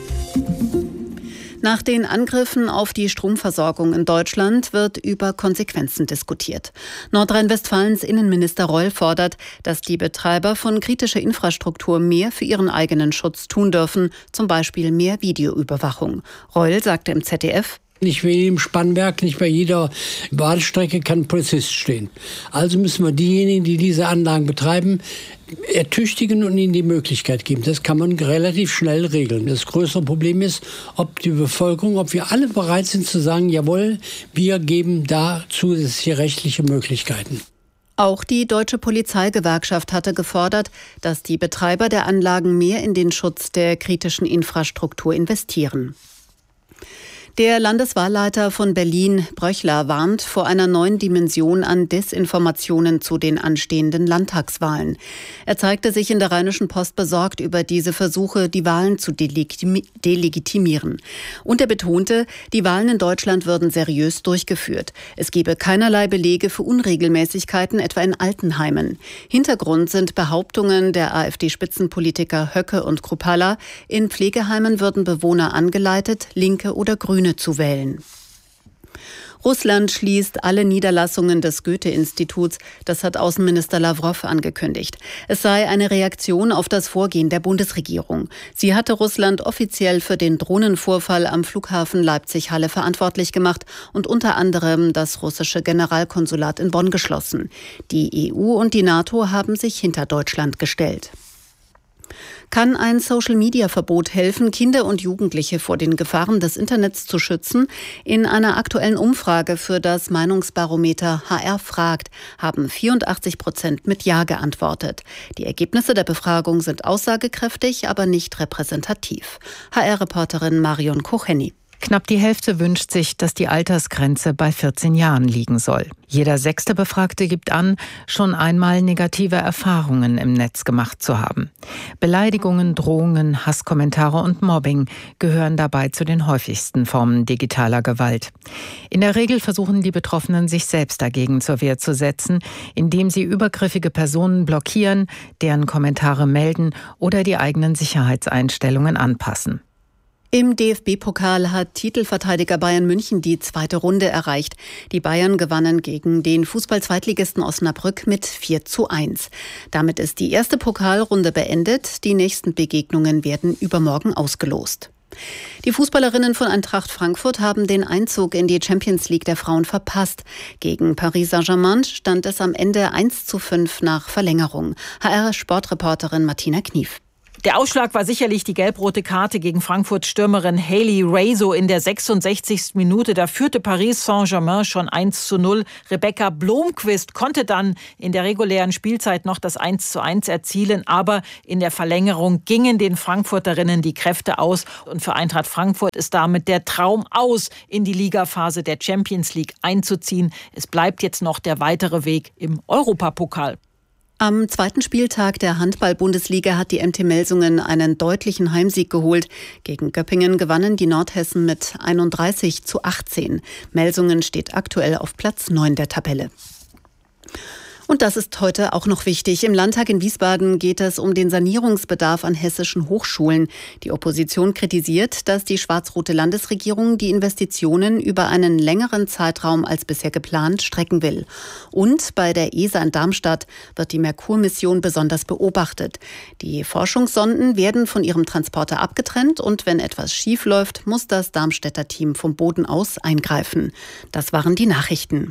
Speaker 8: Nach den Angriffen auf die Stromversorgung in Deutschland wird über Konsequenzen diskutiert. Nordrhein-Westfalens Innenminister Reul fordert, dass die Betreiber von kritischer Infrastruktur mehr für ihren eigenen Schutz tun dürfen, zum Beispiel mehr Videoüberwachung. Reul sagte im ZDF:
Speaker 9: Nicht wie im Spannwerk, nicht bei jeder Bahnstrecke kann ein Polizist stehen. Also müssen wir diejenigen, die diese Anlagen betreiben, ertüchtigen und ihnen die Möglichkeit geben. Das kann man relativ schnell regeln. Das größere Problem ist, ob die Bevölkerung, ob wir alle bereit sind zu sagen, jawohl, wir geben da zusätzliche rechtliche Möglichkeiten.
Speaker 8: Auch die Deutsche Polizeigewerkschaft hatte gefordert, dass die Betreiber der Anlagen mehr in den Schutz der kritischen Infrastruktur investieren. Der Landeswahlleiter von Berlin, Bröchler, warnt vor einer neuen Dimension an Desinformationen zu den anstehenden Landtagswahlen. Er zeigte sich in der Rheinischen Post besorgt über diese Versuche, die Wahlen zu delegitimieren. Und er betonte, die Wahlen in Deutschland würden seriös durchgeführt. Es gebe keinerlei Belege für Unregelmäßigkeiten, etwa in Altenheimen. Hintergrund sind Behauptungen der AfD-Spitzenpolitiker Höcke und Kruppalla, in Pflegeheimen würden Bewohner angeleitet, Linke oder Grüne zu wählen. Russland schließt alle Niederlassungen des Goethe-Instituts, das hat Außenminister Lawrow angekündigt. Es sei eine Reaktion auf das Vorgehen der Bundesregierung. Sie hatte Russland offiziell für den Drohnenvorfall am Flughafen Leipzig-Halle verantwortlich gemacht und unter anderem das russische Generalkonsulat in Bonn geschlossen. Die EU und die NATO haben sich hinter Deutschland gestellt. Kann ein Social-Media-Verbot helfen, Kinder und Jugendliche vor den Gefahren des Internets zu schützen? In einer aktuellen Umfrage für das Meinungsbarometer HR fragt, haben 84% mit Ja geantwortet. Die Ergebnisse der Befragung sind aussagekräftig, aber nicht repräsentativ. HR-Reporterin Marion Kocheni.
Speaker 13: Knapp die Hälfte wünscht sich, dass die Altersgrenze bei 14 Jahren liegen soll. Jeder 6. Befragte gibt an, schon einmal negative Erfahrungen im Netz gemacht zu haben. Beleidigungen, Drohungen, Hasskommentare und Mobbing gehören dabei zu den häufigsten Formen digitaler Gewalt. In der Regel versuchen die Betroffenen, sich selbst dagegen zur Wehr zu setzen, indem sie übergriffige Personen blockieren, deren Kommentare melden oder die eigenen Sicherheitseinstellungen anpassen.
Speaker 8: Im DFB-Pokal hat Titelverteidiger Bayern München die 2. Runde erreicht. Die Bayern gewannen gegen den Fußball-Zweitligisten Osnabrück mit 4:1. Damit ist die erste Pokalrunde beendet. Die nächsten Begegnungen werden übermorgen ausgelost. Die Fußballerinnen von Eintracht Frankfurt haben den Einzug in die Champions League der Frauen verpasst. Gegen Paris Saint-Germain stand es am Ende 1:5 nach Verlängerung. HR-Sportreporterin Martina Knief.
Speaker 5: Der Ausschlag war sicherlich die gelb-rote Karte gegen Frankfurt-Stürmerin Hayley Raso in der 66. Minute. Da führte Paris Saint-Germain schon 1:0. Rebecca Blomqvist konnte dann in der regulären Spielzeit noch das 1:1 erzielen. Aber in der Verlängerung gingen den Frankfurterinnen die Kräfte aus. Und für Eintracht Frankfurt ist damit der Traum aus, in die Ligaphase der Champions League einzuziehen. Es bleibt jetzt noch der weitere Weg im Europapokal.
Speaker 8: Am 2. Spieltag der Handball-Bundesliga hat die MT Melsungen einen deutlichen Heimsieg geholt. Gegen Göppingen gewannen die Nordhessen mit 31:18. Melsungen steht aktuell auf Platz 9 der Tabelle. Und das ist heute auch noch wichtig. Im Landtag in Wiesbaden geht es um den Sanierungsbedarf an hessischen Hochschulen. Die Opposition kritisiert, dass die schwarz-rote Landesregierung die Investitionen über einen längeren Zeitraum als bisher geplant strecken will. Und bei der ESA in Darmstadt wird die Merkur-Mission besonders beobachtet. Die Forschungssonden werden von ihrem Transporter abgetrennt und wenn etwas schief läuft, muss das Darmstädter Team vom Boden aus eingreifen. Das waren die Nachrichten.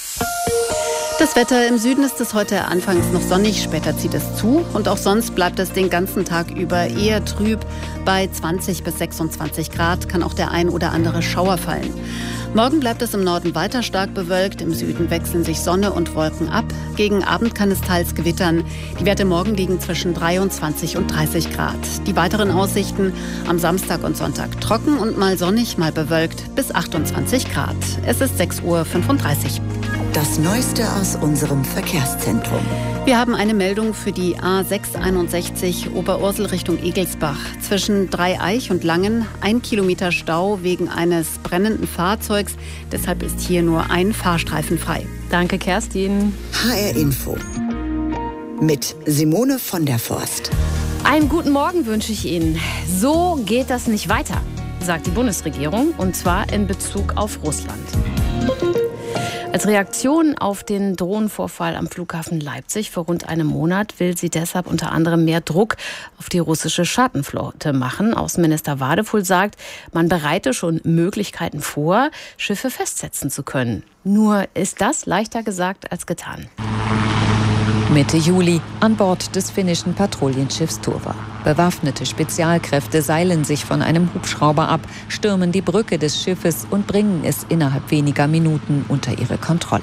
Speaker 8: Das Wetter im Süden ist es heute anfangs noch sonnig, später zieht es zu und auch sonst bleibt es den ganzen Tag über eher trüb. Bei 20 bis 26 Grad kann auch der ein oder andere Schauer fallen. Morgen bleibt es im Norden weiter stark bewölkt, im Süden wechseln sich Sonne und Wolken ab. Gegen Abend kann es teils gewittern. Die Werte morgen liegen zwischen 23 und 30 Grad. Die weiteren Aussichten am Samstag und Sonntag trocken und mal sonnig, mal bewölkt bis 28 Grad. Es ist 6:35 Uhr.
Speaker 2: Das Neueste aus unserem Verkehrszentrum.
Speaker 8: Wir haben eine Meldung für die A661 Oberursel Richtung Egelsbach. Zwischen Dreieich und Langen 1 Kilometer Stau wegen eines brennenden Fahrzeugs. Deshalb ist hier nur ein Fahrstreifen frei.
Speaker 3: Danke, Kerstin.
Speaker 2: HR Info mit Simone von der Forst.
Speaker 3: Einen guten Morgen wünsche ich Ihnen. So geht das nicht weiter, sagt die Bundesregierung, und zwar in Bezug auf Russland. Als Reaktion auf den Drohnenvorfall am Flughafen Leipzig vor rund einem Monat will sie deshalb unter anderem mehr Druck auf die russische Schattenflotte machen. Außenminister Wadefuhl sagt, man bereite schon Möglichkeiten vor, Schiffe festsetzen zu können. Nur ist das leichter gesagt als getan.
Speaker 6: Mitte Juli an Bord des finnischen Patrouillenschiffs Turva. Bewaffnete Spezialkräfte seilen sich von einem Hubschrauber ab, stürmen die Brücke des Schiffes und bringen es innerhalb weniger Minuten unter ihre Kontrolle.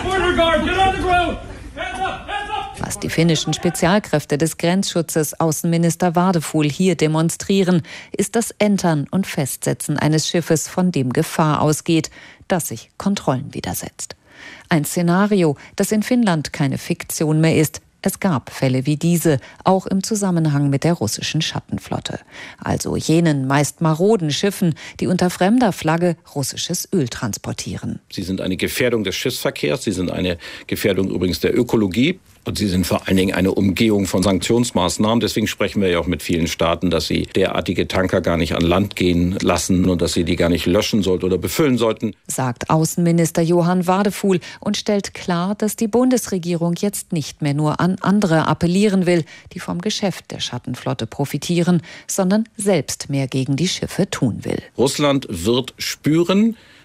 Speaker 6: Was die finnischen Spezialkräfte des Grenzschutzes Außenminister Wadefuhl hier demonstrieren, ist das Entern und Festsetzen eines Schiffes, von dem Gefahr ausgeht, das sich Kontrollen widersetzt. Ein Szenario, das in Finnland keine Fiktion mehr ist. Es gab Fälle wie diese, auch im Zusammenhang mit der russischen Schattenflotte. Also jenen meist maroden Schiffen, die unter fremder Flagge russisches Öl transportieren.
Speaker 10: Sie sind eine Gefährdung des Schiffsverkehrs, sie sind eine Gefährdung übrigens der Ökologie. Und sie sind vor allen Dingen eine Umgehung von Sanktionsmaßnahmen. Deswegen sprechen wir ja auch mit vielen Staaten, dass sie derartige Tanker gar nicht an Land gehen lassen und dass sie die gar nicht löschen sollten oder befüllen sollten.
Speaker 6: Sagt Außenminister Johann Wadefuhl und stellt klar, dass die Bundesregierung jetzt nicht mehr nur an andere appellieren will, die vom Geschäft der Schattenflotte profitieren, sondern selbst mehr gegen die Schiffe tun will.
Speaker 10: Russland wird spüren,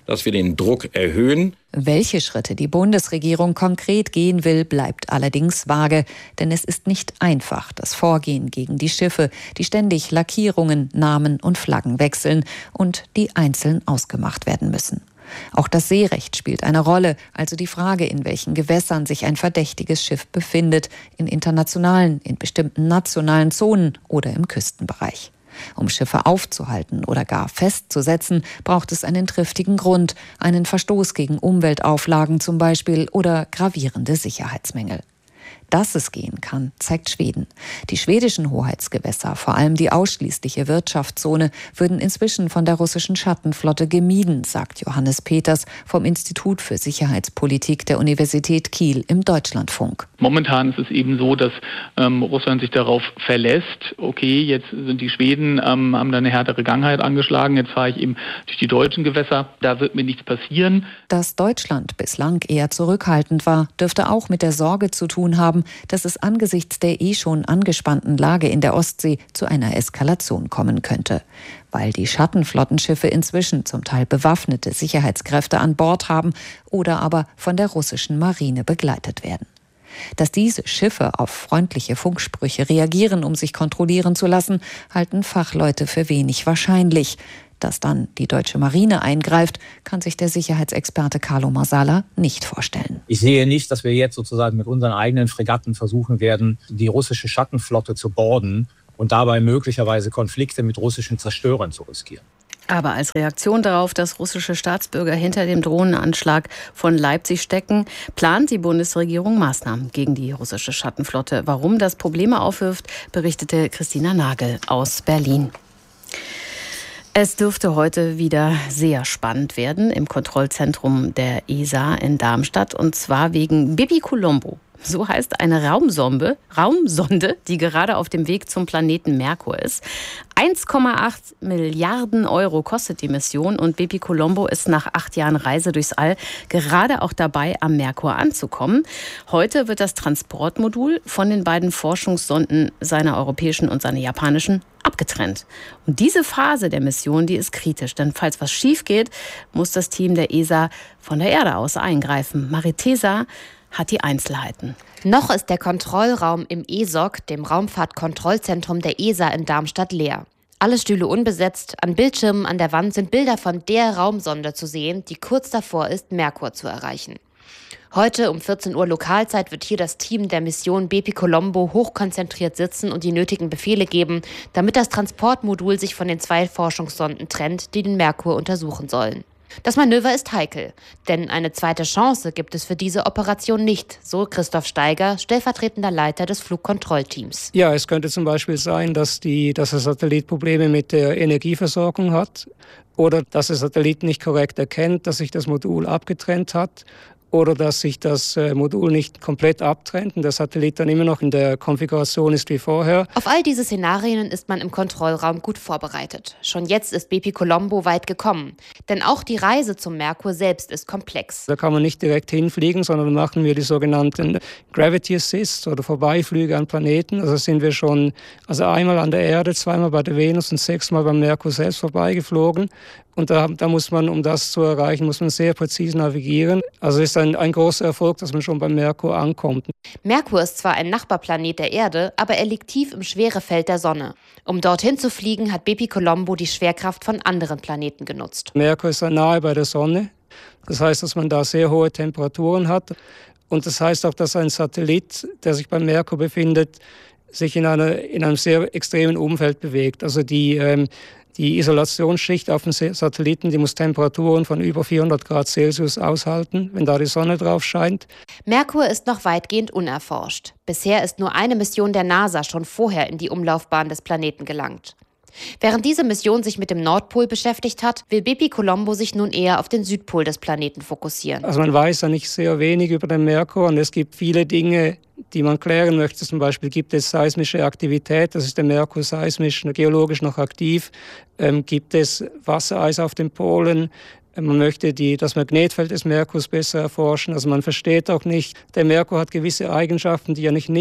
Speaker 10: dass wir den Druck erhöhen.
Speaker 6: Welche Schritte die Bundesregierung konkret gehen will, bleibt allerdings vage. Denn es ist nicht einfach, das Vorgehen gegen die Schiffe, die ständig Lackierungen, Namen und Flaggen wechseln und die einzeln ausgemacht werden müssen. Auch das Seerecht spielt eine Rolle, also die Frage, in welchen Gewässern sich ein verdächtiges Schiff befindet, in internationalen, in bestimmten nationalen Zonen oder im Küstenbereich. Um Schiffe aufzuhalten oder gar festzusetzen, braucht es einen triftigen Grund, einen Verstoß gegen Umweltauflagen zum Beispiel oder gravierende Sicherheitsmängel. Dass es gehen kann, zeigt Schweden. Die schwedischen Hoheitsgewässer, vor allem die ausschließliche Wirtschaftszone, würden inzwischen von der russischen Schattenflotte gemieden, sagt Johannes Peters vom Institut für Sicherheitspolitik der Universität Kiel im Deutschlandfunk.
Speaker 11: Momentan ist es eben so, dass Russland sich darauf verlässt, okay, jetzt sind die Schweden, haben da eine härtere Gangheit angeschlagen, jetzt fahre ich eben durch die deutschen Gewässer, da wird mir nichts passieren.
Speaker 6: Dass Deutschland bislang eher zurückhaltend war, dürfte auch mit der Sorge zu tun haben, dass es angesichts der schon angespannten Lage in der Ostsee zu einer Eskalation kommen könnte. Weil die Schattenflottenschiffe inzwischen zum Teil bewaffnete Sicherheitskräfte an Bord haben oder aber von der russischen Marine begleitet werden. Dass diese Schiffe auf freundliche Funksprüche reagieren, um sich kontrollieren zu lassen, halten Fachleute für wenig wahrscheinlich. Dass dann die deutsche Marine eingreift, kann sich der Sicherheitsexperte Carlo Marsala nicht vorstellen.
Speaker 12: Ich sehe nicht, dass wir jetzt sozusagen mit unseren eigenen Fregatten versuchen werden, die russische Schattenflotte zu boarden und dabei möglicherweise Konflikte mit russischen Zerstörern zu riskieren.
Speaker 3: Aber als Reaktion darauf, dass russische Staatsbürger hinter dem Drohnenanschlag von Leipzig stecken, plant die Bundesregierung Maßnahmen gegen die russische Schattenflotte. Warum das Probleme aufwirft, berichtete Christina Nagel aus Berlin. Es dürfte heute wieder sehr spannend werden im Kontrollzentrum der ESA in Darmstadt, und zwar wegen Bepi Colombo. So heißt eine Raumsonde, die gerade auf dem Weg zum Planeten Merkur ist. 1,8 Milliarden Euro kostet die Mission und Bepi Colombo ist nach 8 Jahren Reise durchs All gerade auch dabei, am Merkur anzukommen. Heute wird das Transportmodul von den beiden Forschungssonden, seiner europäischen und seiner japanischen, abgetrennt. Und diese Phase der Mission, die ist kritisch, denn falls was schief geht, muss das Team der ESA von der Erde aus eingreifen. Maritesa hat die Einzelheiten.
Speaker 14: Noch ist der Kontrollraum im ESOC, dem Raumfahrtkontrollzentrum der ESA in Darmstadt, leer. Alle Stühle unbesetzt, an Bildschirmen an der Wand sind Bilder von der Raumsonde zu sehen, die kurz davor ist, Merkur zu erreichen. Heute um 14 Uhr Lokalzeit wird hier das Team der Mission Bepi Colombo hochkonzentriert sitzen und die nötigen Befehle geben, damit das Transportmodul sich von den 2 Forschungssonden trennt, die den Merkur untersuchen sollen. Das Manöver ist heikel, denn eine zweite Chance gibt es für diese Operation nicht, so Christoph Steiger, stellvertretender Leiter des Flugkontrollteams.
Speaker 15: Ja, es könnte zum Beispiel sein, dass der Satellit Probleme mit der Energieversorgung hat oder dass der Satellit nicht korrekt erkennt, dass sich das Modul abgetrennt hat. Oder dass sich das Modul nicht komplett abtrennt und der Satellit dann immer noch in der Konfiguration ist wie vorher.
Speaker 14: Auf all diese Szenarien ist man im Kontrollraum gut vorbereitet. Schon jetzt ist Bepi Colombo weit gekommen. Denn auch die Reise zum Merkur selbst ist komplex.
Speaker 15: Da kann man nicht direkt hinfliegen, sondern machen wir die sogenannten Gravity Assist oder Vorbeiflüge an Planeten. Also sind wir schon einmal an der Erde, 2-mal bei der Venus und 6-mal beim Merkur selbst vorbeigeflogen. Und da muss man, um das zu erreichen, muss man sehr präzise navigieren. Also ist ein großer Erfolg, dass man schon beim Merkur ankommt.
Speaker 14: Merkur ist zwar ein Nachbarplanet der Erde, aber er liegt tief im Schwerefeld der Sonne. Um dorthin zu fliegen, hat Bepi Colombo die Schwerkraft von anderen Planeten genutzt.
Speaker 15: Merkur ist nahe bei der Sonne. Das heißt, dass man da sehr hohe Temperaturen hat. Und das heißt auch, dass ein Satellit, der sich beim Merkur befindet, sich in einem sehr extremen Umfeld bewegt. Also die Isolationsschicht auf dem Satelliten, die muss Temperaturen von über 400 Grad Celsius aushalten, wenn da die Sonne drauf scheint.
Speaker 14: Merkur ist noch weitgehend unerforscht. Bisher ist nur eine Mission der NASA schon vorher in die Umlaufbahn des Planeten gelangt. Während diese Mission sich mit dem Nordpol beschäftigt hat, will Bepi Colombo sich nun eher auf den Südpol des Planeten fokussieren.
Speaker 15: Also man weiß ja nicht sehr wenig über den Merkur und es gibt viele Dinge, die man klären möchte. Zum Beispiel gibt es seismische Aktivität, das ist der Merkur seismisch, geologisch noch aktiv. Gibt es Wassereis auf den Polen? Man möchte das Magnetfeld des Merkurs besser erforschen. Also man versteht auch nicht, der Merkur hat gewisse Eigenschaften, die er nicht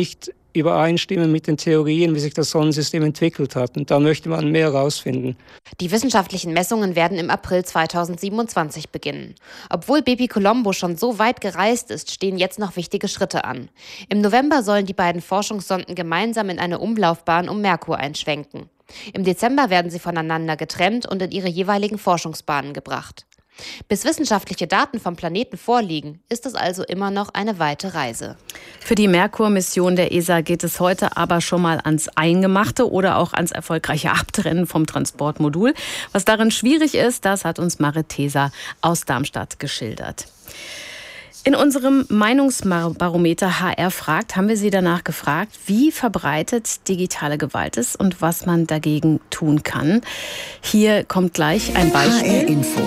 Speaker 15: übereinstimmen mit den Theorien, wie sich das Sonnensystem entwickelt hat. Und da möchte man mehr herausfinden.
Speaker 14: Die wissenschaftlichen Messungen werden im April 2027 beginnen. Obwohl Bepi Colombo schon so weit gereist ist, stehen jetzt noch wichtige Schritte an. Im November sollen die beiden Forschungssonden gemeinsam in eine Umlaufbahn um Merkur einschwenken. Im Dezember werden sie voneinander getrennt und in ihre jeweiligen Forschungsbahnen gebracht. Bis wissenschaftliche Daten vom Planeten vorliegen, ist es also immer noch eine weite Reise.
Speaker 3: Für die Merkur-Mission der ESA geht es heute aber schon mal ans Eingemachte oder auch ans erfolgreiche Abtrennen vom Transportmodul. Was darin schwierig ist, das hat uns Marit Theser aus Darmstadt geschildert. In unserem Meinungsbarometer HR fragt, haben wir Sie danach gefragt, wie verbreitet digitale Gewalt ist und was man dagegen tun kann. Hier kommt gleich ein Beispiel.
Speaker 2: HR Info.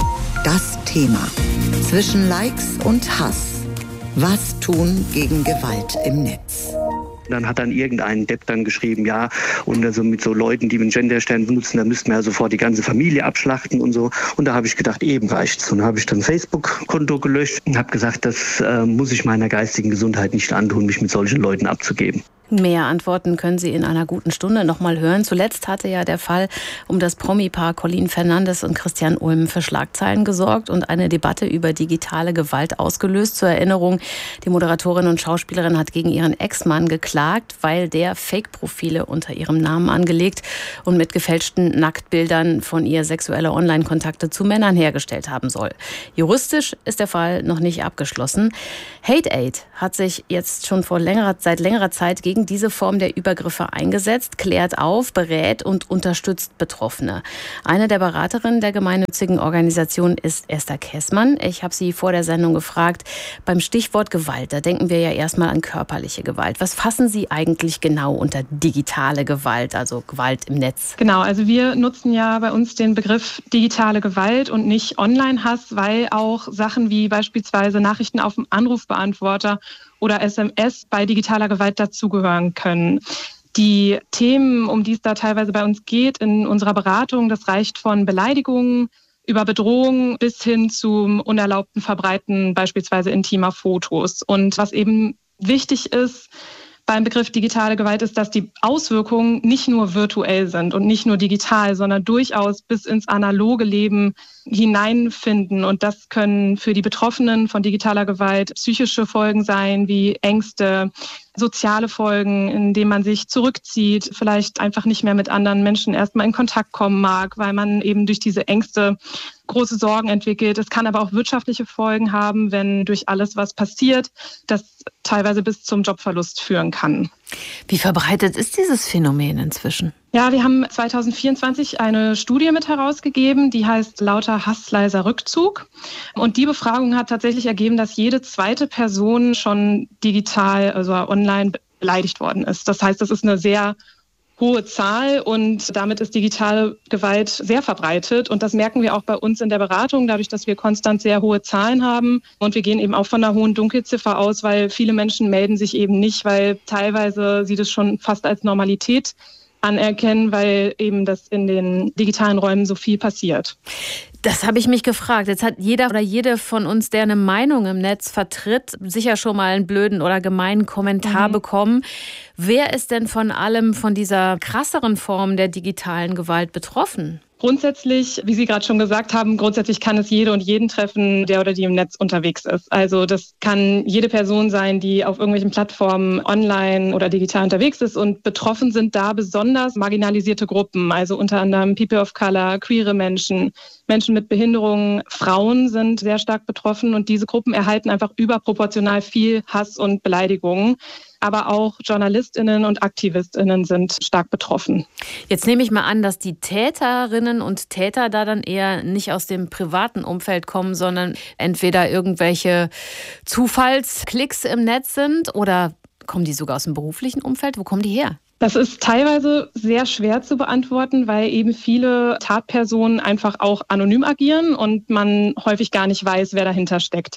Speaker 2: Das Thema. Zwischen Likes und Hass. Was tun gegen Gewalt im Netz?
Speaker 16: Dann hat dann irgendein Depp dann geschrieben, ja, und also mit so Leuten, die einen Genderstern benutzen, da müssten wir ja sofort die ganze Familie abschlachten und so. Und da habe ich gedacht, eben reicht's. Und da habe ich dann Facebook-Konto gelöscht und habe gesagt, das muss ich meiner geistigen Gesundheit nicht antun, mich mit solchen Leuten abzugeben.
Speaker 3: Mehr Antworten können Sie in einer guten Stunde noch mal hören. Zuletzt hatte ja der Fall um das Promi-Paar Colleen Fernandes und Christian Ulm für Schlagzeilen gesorgt und eine Debatte über digitale Gewalt ausgelöst. Zur Erinnerung, die Moderatorin und Schauspielerin hat gegen ihren Ex-Mann geklagt, weil der Fake-Profile unter ihrem Namen angelegt und mit gefälschten Nacktbildern von ihr sexuelle Online-Kontakte zu Männern hergestellt haben soll. Juristisch ist der Fall noch nicht abgeschlossen. Hate Aid hat sich jetzt schon seit längerer Zeit gegen diese Form der Übergriffe eingesetzt, klärt auf, berät und unterstützt Betroffene. Eine der Beraterinnen der gemeinnützigen Organisation ist Esther Kessmann. Ich habe sie vor der Sendung gefragt, beim Stichwort Gewalt, da denken wir ja erstmal an körperliche Gewalt. Was fassen Sie eigentlich genau unter digitale Gewalt, also Gewalt im Netz?
Speaker 17: Genau, also wir nutzen ja bei uns den Begriff digitale Gewalt und nicht Online-Hass, weil auch Sachen wie beispielsweise Nachrichten auf dem Anrufbeantworter oder SMS bei digitaler Gewalt dazugehören können. Die Themen, um die es da teilweise bei uns geht in unserer Beratung, das reicht von Beleidigungen über Bedrohungen bis hin zum unerlaubten Verbreiten beispielsweise intimer Fotos. Und was eben wichtig ist beim Begriff digitale Gewalt ist, dass die Auswirkungen nicht nur virtuell sind und nicht nur digital, sondern durchaus bis ins analoge Leben hineinfinden. Und das können für die Betroffenen von digitaler Gewalt psychische Folgen sein, wie Ängste, soziale Folgen, indem man sich zurückzieht, vielleicht einfach nicht mehr mit anderen Menschen erstmal in Kontakt kommen mag, weil man eben durch diese Ängste große Sorgen entwickelt. Es kann aber auch wirtschaftliche Folgen haben, wenn durch alles, was passiert, das teilweise bis zum Jobverlust führen kann.
Speaker 3: Wie verbreitet ist dieses Phänomen inzwischen?
Speaker 17: Ja, wir haben 2024 eine Studie mit herausgegeben, die heißt Lauter Hass, leiser Rückzug. Und die Befragung hat tatsächlich ergeben, dass jede zweite Person schon digital, also online beleidigt worden ist. Das heißt, das ist eine sehr hohe Zahl und damit ist digitale Gewalt sehr verbreitet. Und das merken wir auch bei uns in der Beratung, dadurch, dass wir konstant sehr hohe Zahlen haben. Und wir gehen eben auch von einer hohen Dunkelziffer aus, weil viele Menschen melden sich eben nicht, weil teilweise sie das schon fast als Normalität anerkennen, weil eben das in den digitalen Räumen so viel passiert.
Speaker 3: Das habe ich mich gefragt. Jetzt hat jeder oder jede von uns, der eine Meinung im Netz vertritt, sicher schon mal einen blöden oder gemeinen Kommentar bekommen. Wer ist denn von dieser krasseren Form der digitalen Gewalt betroffen?
Speaker 17: Grundsätzlich, wie Sie gerade schon gesagt haben, grundsätzlich kann es jede und jeden treffen, der oder die im Netz unterwegs ist. Also das kann jede Person sein, die auf irgendwelchen Plattformen online oder digital unterwegs ist. Und betroffen sind da besonders marginalisierte Gruppen, also unter anderem People of Color, queere Menschen, Menschen mit Behinderungen, Frauen sind sehr stark betroffen. Und diese Gruppen erhalten einfach überproportional viel Hass und Beleidigungen. Aber auch JournalistInnen und AktivistInnen sind stark betroffen.
Speaker 3: Jetzt nehme ich mal an, dass die Täterinnen und Täter da dann eher nicht aus dem privaten Umfeld kommen, sondern entweder irgendwelche Zufallsklicks im Netz sind oder kommen die sogar aus dem beruflichen Umfeld? Wo kommen die her?
Speaker 17: Das ist teilweise sehr schwer zu beantworten, weil eben viele Tatpersonen einfach auch anonym agieren und man häufig gar nicht weiß, wer dahinter steckt.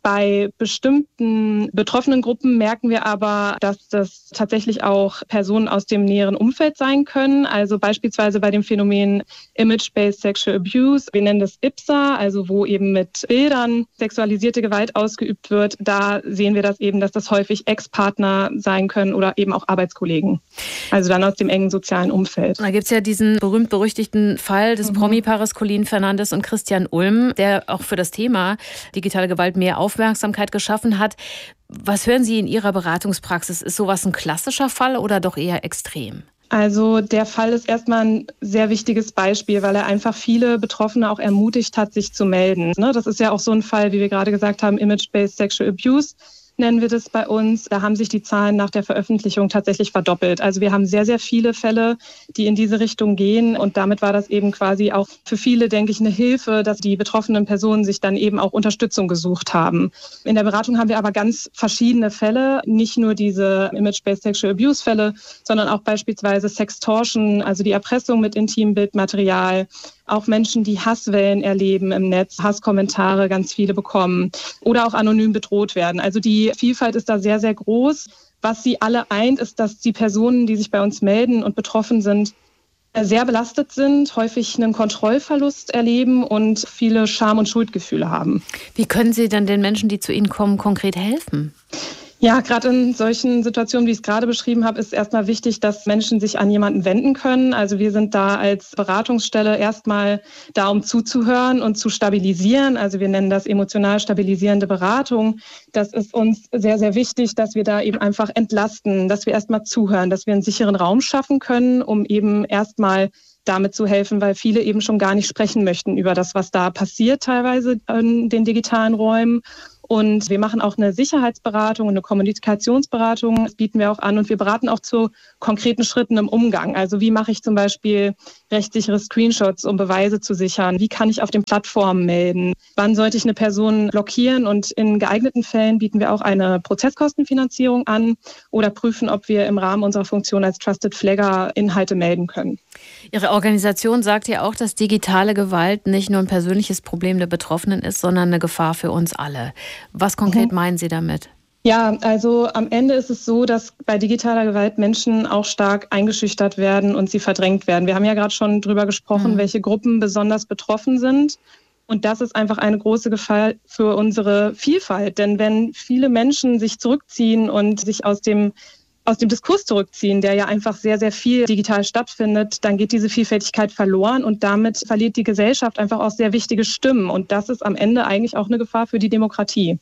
Speaker 17: Bei bestimmten betroffenen Gruppen merken wir aber, dass das tatsächlich auch Personen aus dem näheren Umfeld sein können. Also beispielsweise bei dem Phänomen Image-Based Sexual Abuse. Wir nennen das IBSA, also wo eben mit Bildern sexualisierte Gewalt ausgeübt wird. Da sehen wir das eben, dass das häufig Ex-Partner sein können oder eben auch Arbeitskollegen. Also dann aus dem engen sozialen Umfeld.
Speaker 3: Da gibt es ja diesen berühmt-berüchtigten Fall des Promi-Paares Colleen Fernandes und Christian Ulm, der auch für das Thema digitale Gewalt mehr Aufmerksamkeit geschaffen hat. Was hören Sie in Ihrer Beratungspraxis? Ist sowas ein klassischer Fall oder doch eher extrem?
Speaker 17: Also der Fall ist erstmal ein sehr wichtiges Beispiel, weil er einfach viele Betroffene auch ermutigt hat, sich zu melden. Das ist ja auch so ein Fall, wie wir gerade gesagt haben, Image-Based Sexual Abuse. Nennen wir das bei uns. Da haben sich die Zahlen nach der Veröffentlichung tatsächlich verdoppelt. Also wir haben sehr, sehr viele Fälle, die in diese Richtung gehen. Und damit war das eben quasi auch für viele, denke ich, eine Hilfe, dass die betroffenen Personen sich dann eben auch Unterstützung gesucht haben. In der Beratung haben wir aber ganz verschiedene Fälle. Nicht nur diese Image-Based Sexual Abuse-Fälle, sondern auch beispielsweise Sextortion, also die Erpressung mit Intimbildmaterial. Auch Menschen, die Hasswellen erleben im Netz, Hasskommentare ganz viele bekommen oder auch anonym bedroht werden. Also die Vielfalt ist da sehr, sehr groß. Was sie alle eint, ist, dass die Personen, die sich bei uns melden und betroffen sind, sehr belastet sind, häufig einen Kontrollverlust erleben und viele Scham- und Schuldgefühle haben.
Speaker 3: Wie können Sie denn den Menschen, die zu Ihnen kommen, konkret helfen?
Speaker 17: Ja, gerade in solchen Situationen, wie ich es gerade beschrieben habe, ist erstmal wichtig, dass Menschen sich an jemanden wenden können. Also wir sind da als Beratungsstelle erstmal da, um zuzuhören und zu stabilisieren. Also wir nennen das emotional stabilisierende Beratung. Das ist uns sehr, sehr wichtig, dass wir da eben einfach entlasten, dass wir erstmal zuhören, dass wir einen sicheren Raum schaffen können, um eben erstmal damit zu helfen, weil viele eben schon gar nicht sprechen möchten über das, was da passiert teilweise in den digitalen Räumen. Und wir machen auch eine Sicherheitsberatung und eine Kommunikationsberatung. Das bieten wir auch an. Und wir beraten auch zu konkreten Schritten im Umgang. Also wie mache ich zum Beispiel rechtssichere Screenshots, um Beweise zu sichern? Wie kann ich auf den Plattformen melden? Wann sollte ich eine Person blockieren? Und in geeigneten Fällen bieten wir auch eine Prozesskostenfinanzierung an oder prüfen, ob wir im Rahmen unserer Funktion als Trusted Flagger Inhalte melden können.
Speaker 3: Ihre Organisation sagt ja auch, dass digitale Gewalt nicht nur ein persönliches Problem der Betroffenen ist, sondern eine Gefahr für uns alle. Was konkret meinen Sie damit?
Speaker 17: Ja, also am Ende ist es so, dass bei digitaler Gewalt Menschen auch stark eingeschüchtert werden und sie verdrängt werden. Wir haben ja gerade schon drüber gesprochen, welche Gruppen besonders betroffen sind. Und das ist einfach eine große Gefahr für unsere Vielfalt. Denn wenn viele Menschen sich zurückziehen und sich aus dem Diskurs zurückziehen, der ja einfach sehr, sehr viel digital stattfindet, dann geht diese Vielfältigkeit verloren und damit verliert die Gesellschaft einfach auch sehr wichtige Stimmen. Und das ist am Ende eigentlich auch eine Gefahr für die Demokratie.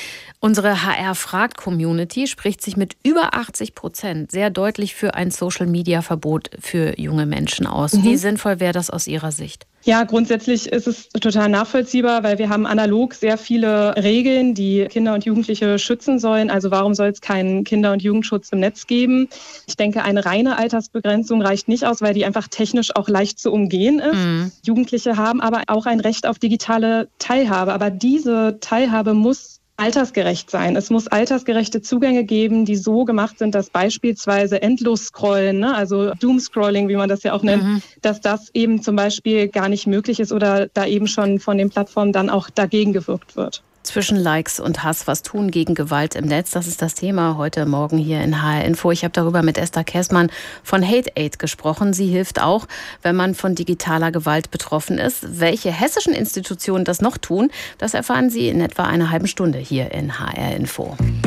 Speaker 3: Unsere HR-Fragt-Community spricht sich mit über 80% sehr deutlich für ein Social-Media-Verbot für junge Menschen aus. Wie sinnvoll wäre das aus Ihrer Sicht?
Speaker 17: Ja, grundsätzlich ist es total nachvollziehbar, weil wir haben analog sehr viele Regeln, die Kinder und Jugendliche schützen sollen. Also warum soll es keinen Kinder- und Jugendschutz im Netz geben? Ich denke, eine reine Altersbegrenzung reicht nicht aus, weil die einfach technisch auch leicht zu umgehen ist. Jugendliche haben aber auch ein Recht auf digitale Teilhabe. Aber diese Teilhabe muss altersgerecht sein. Es muss altersgerechte Zugänge geben, die so gemacht sind, dass beispielsweise Endlos-Scrollen, also Doom-Scrolling, wie man das ja auch nennt, dass das eben zum Beispiel gar nicht möglich ist oder da eben schon von den Plattformen dann auch dagegen gewirkt wird.
Speaker 3: Zwischen Likes und Hass, was tun gegen Gewalt im Netz? Das ist das Thema heute Morgen hier in HR Info. Ich habe darüber mit Esther Käßmann von Hate Aid gesprochen. Sie hilft auch, wenn man von digitaler Gewalt betroffen ist. Welche hessischen Institutionen das noch tun, das erfahren Sie in etwa einer halben Stunde hier in HR Info.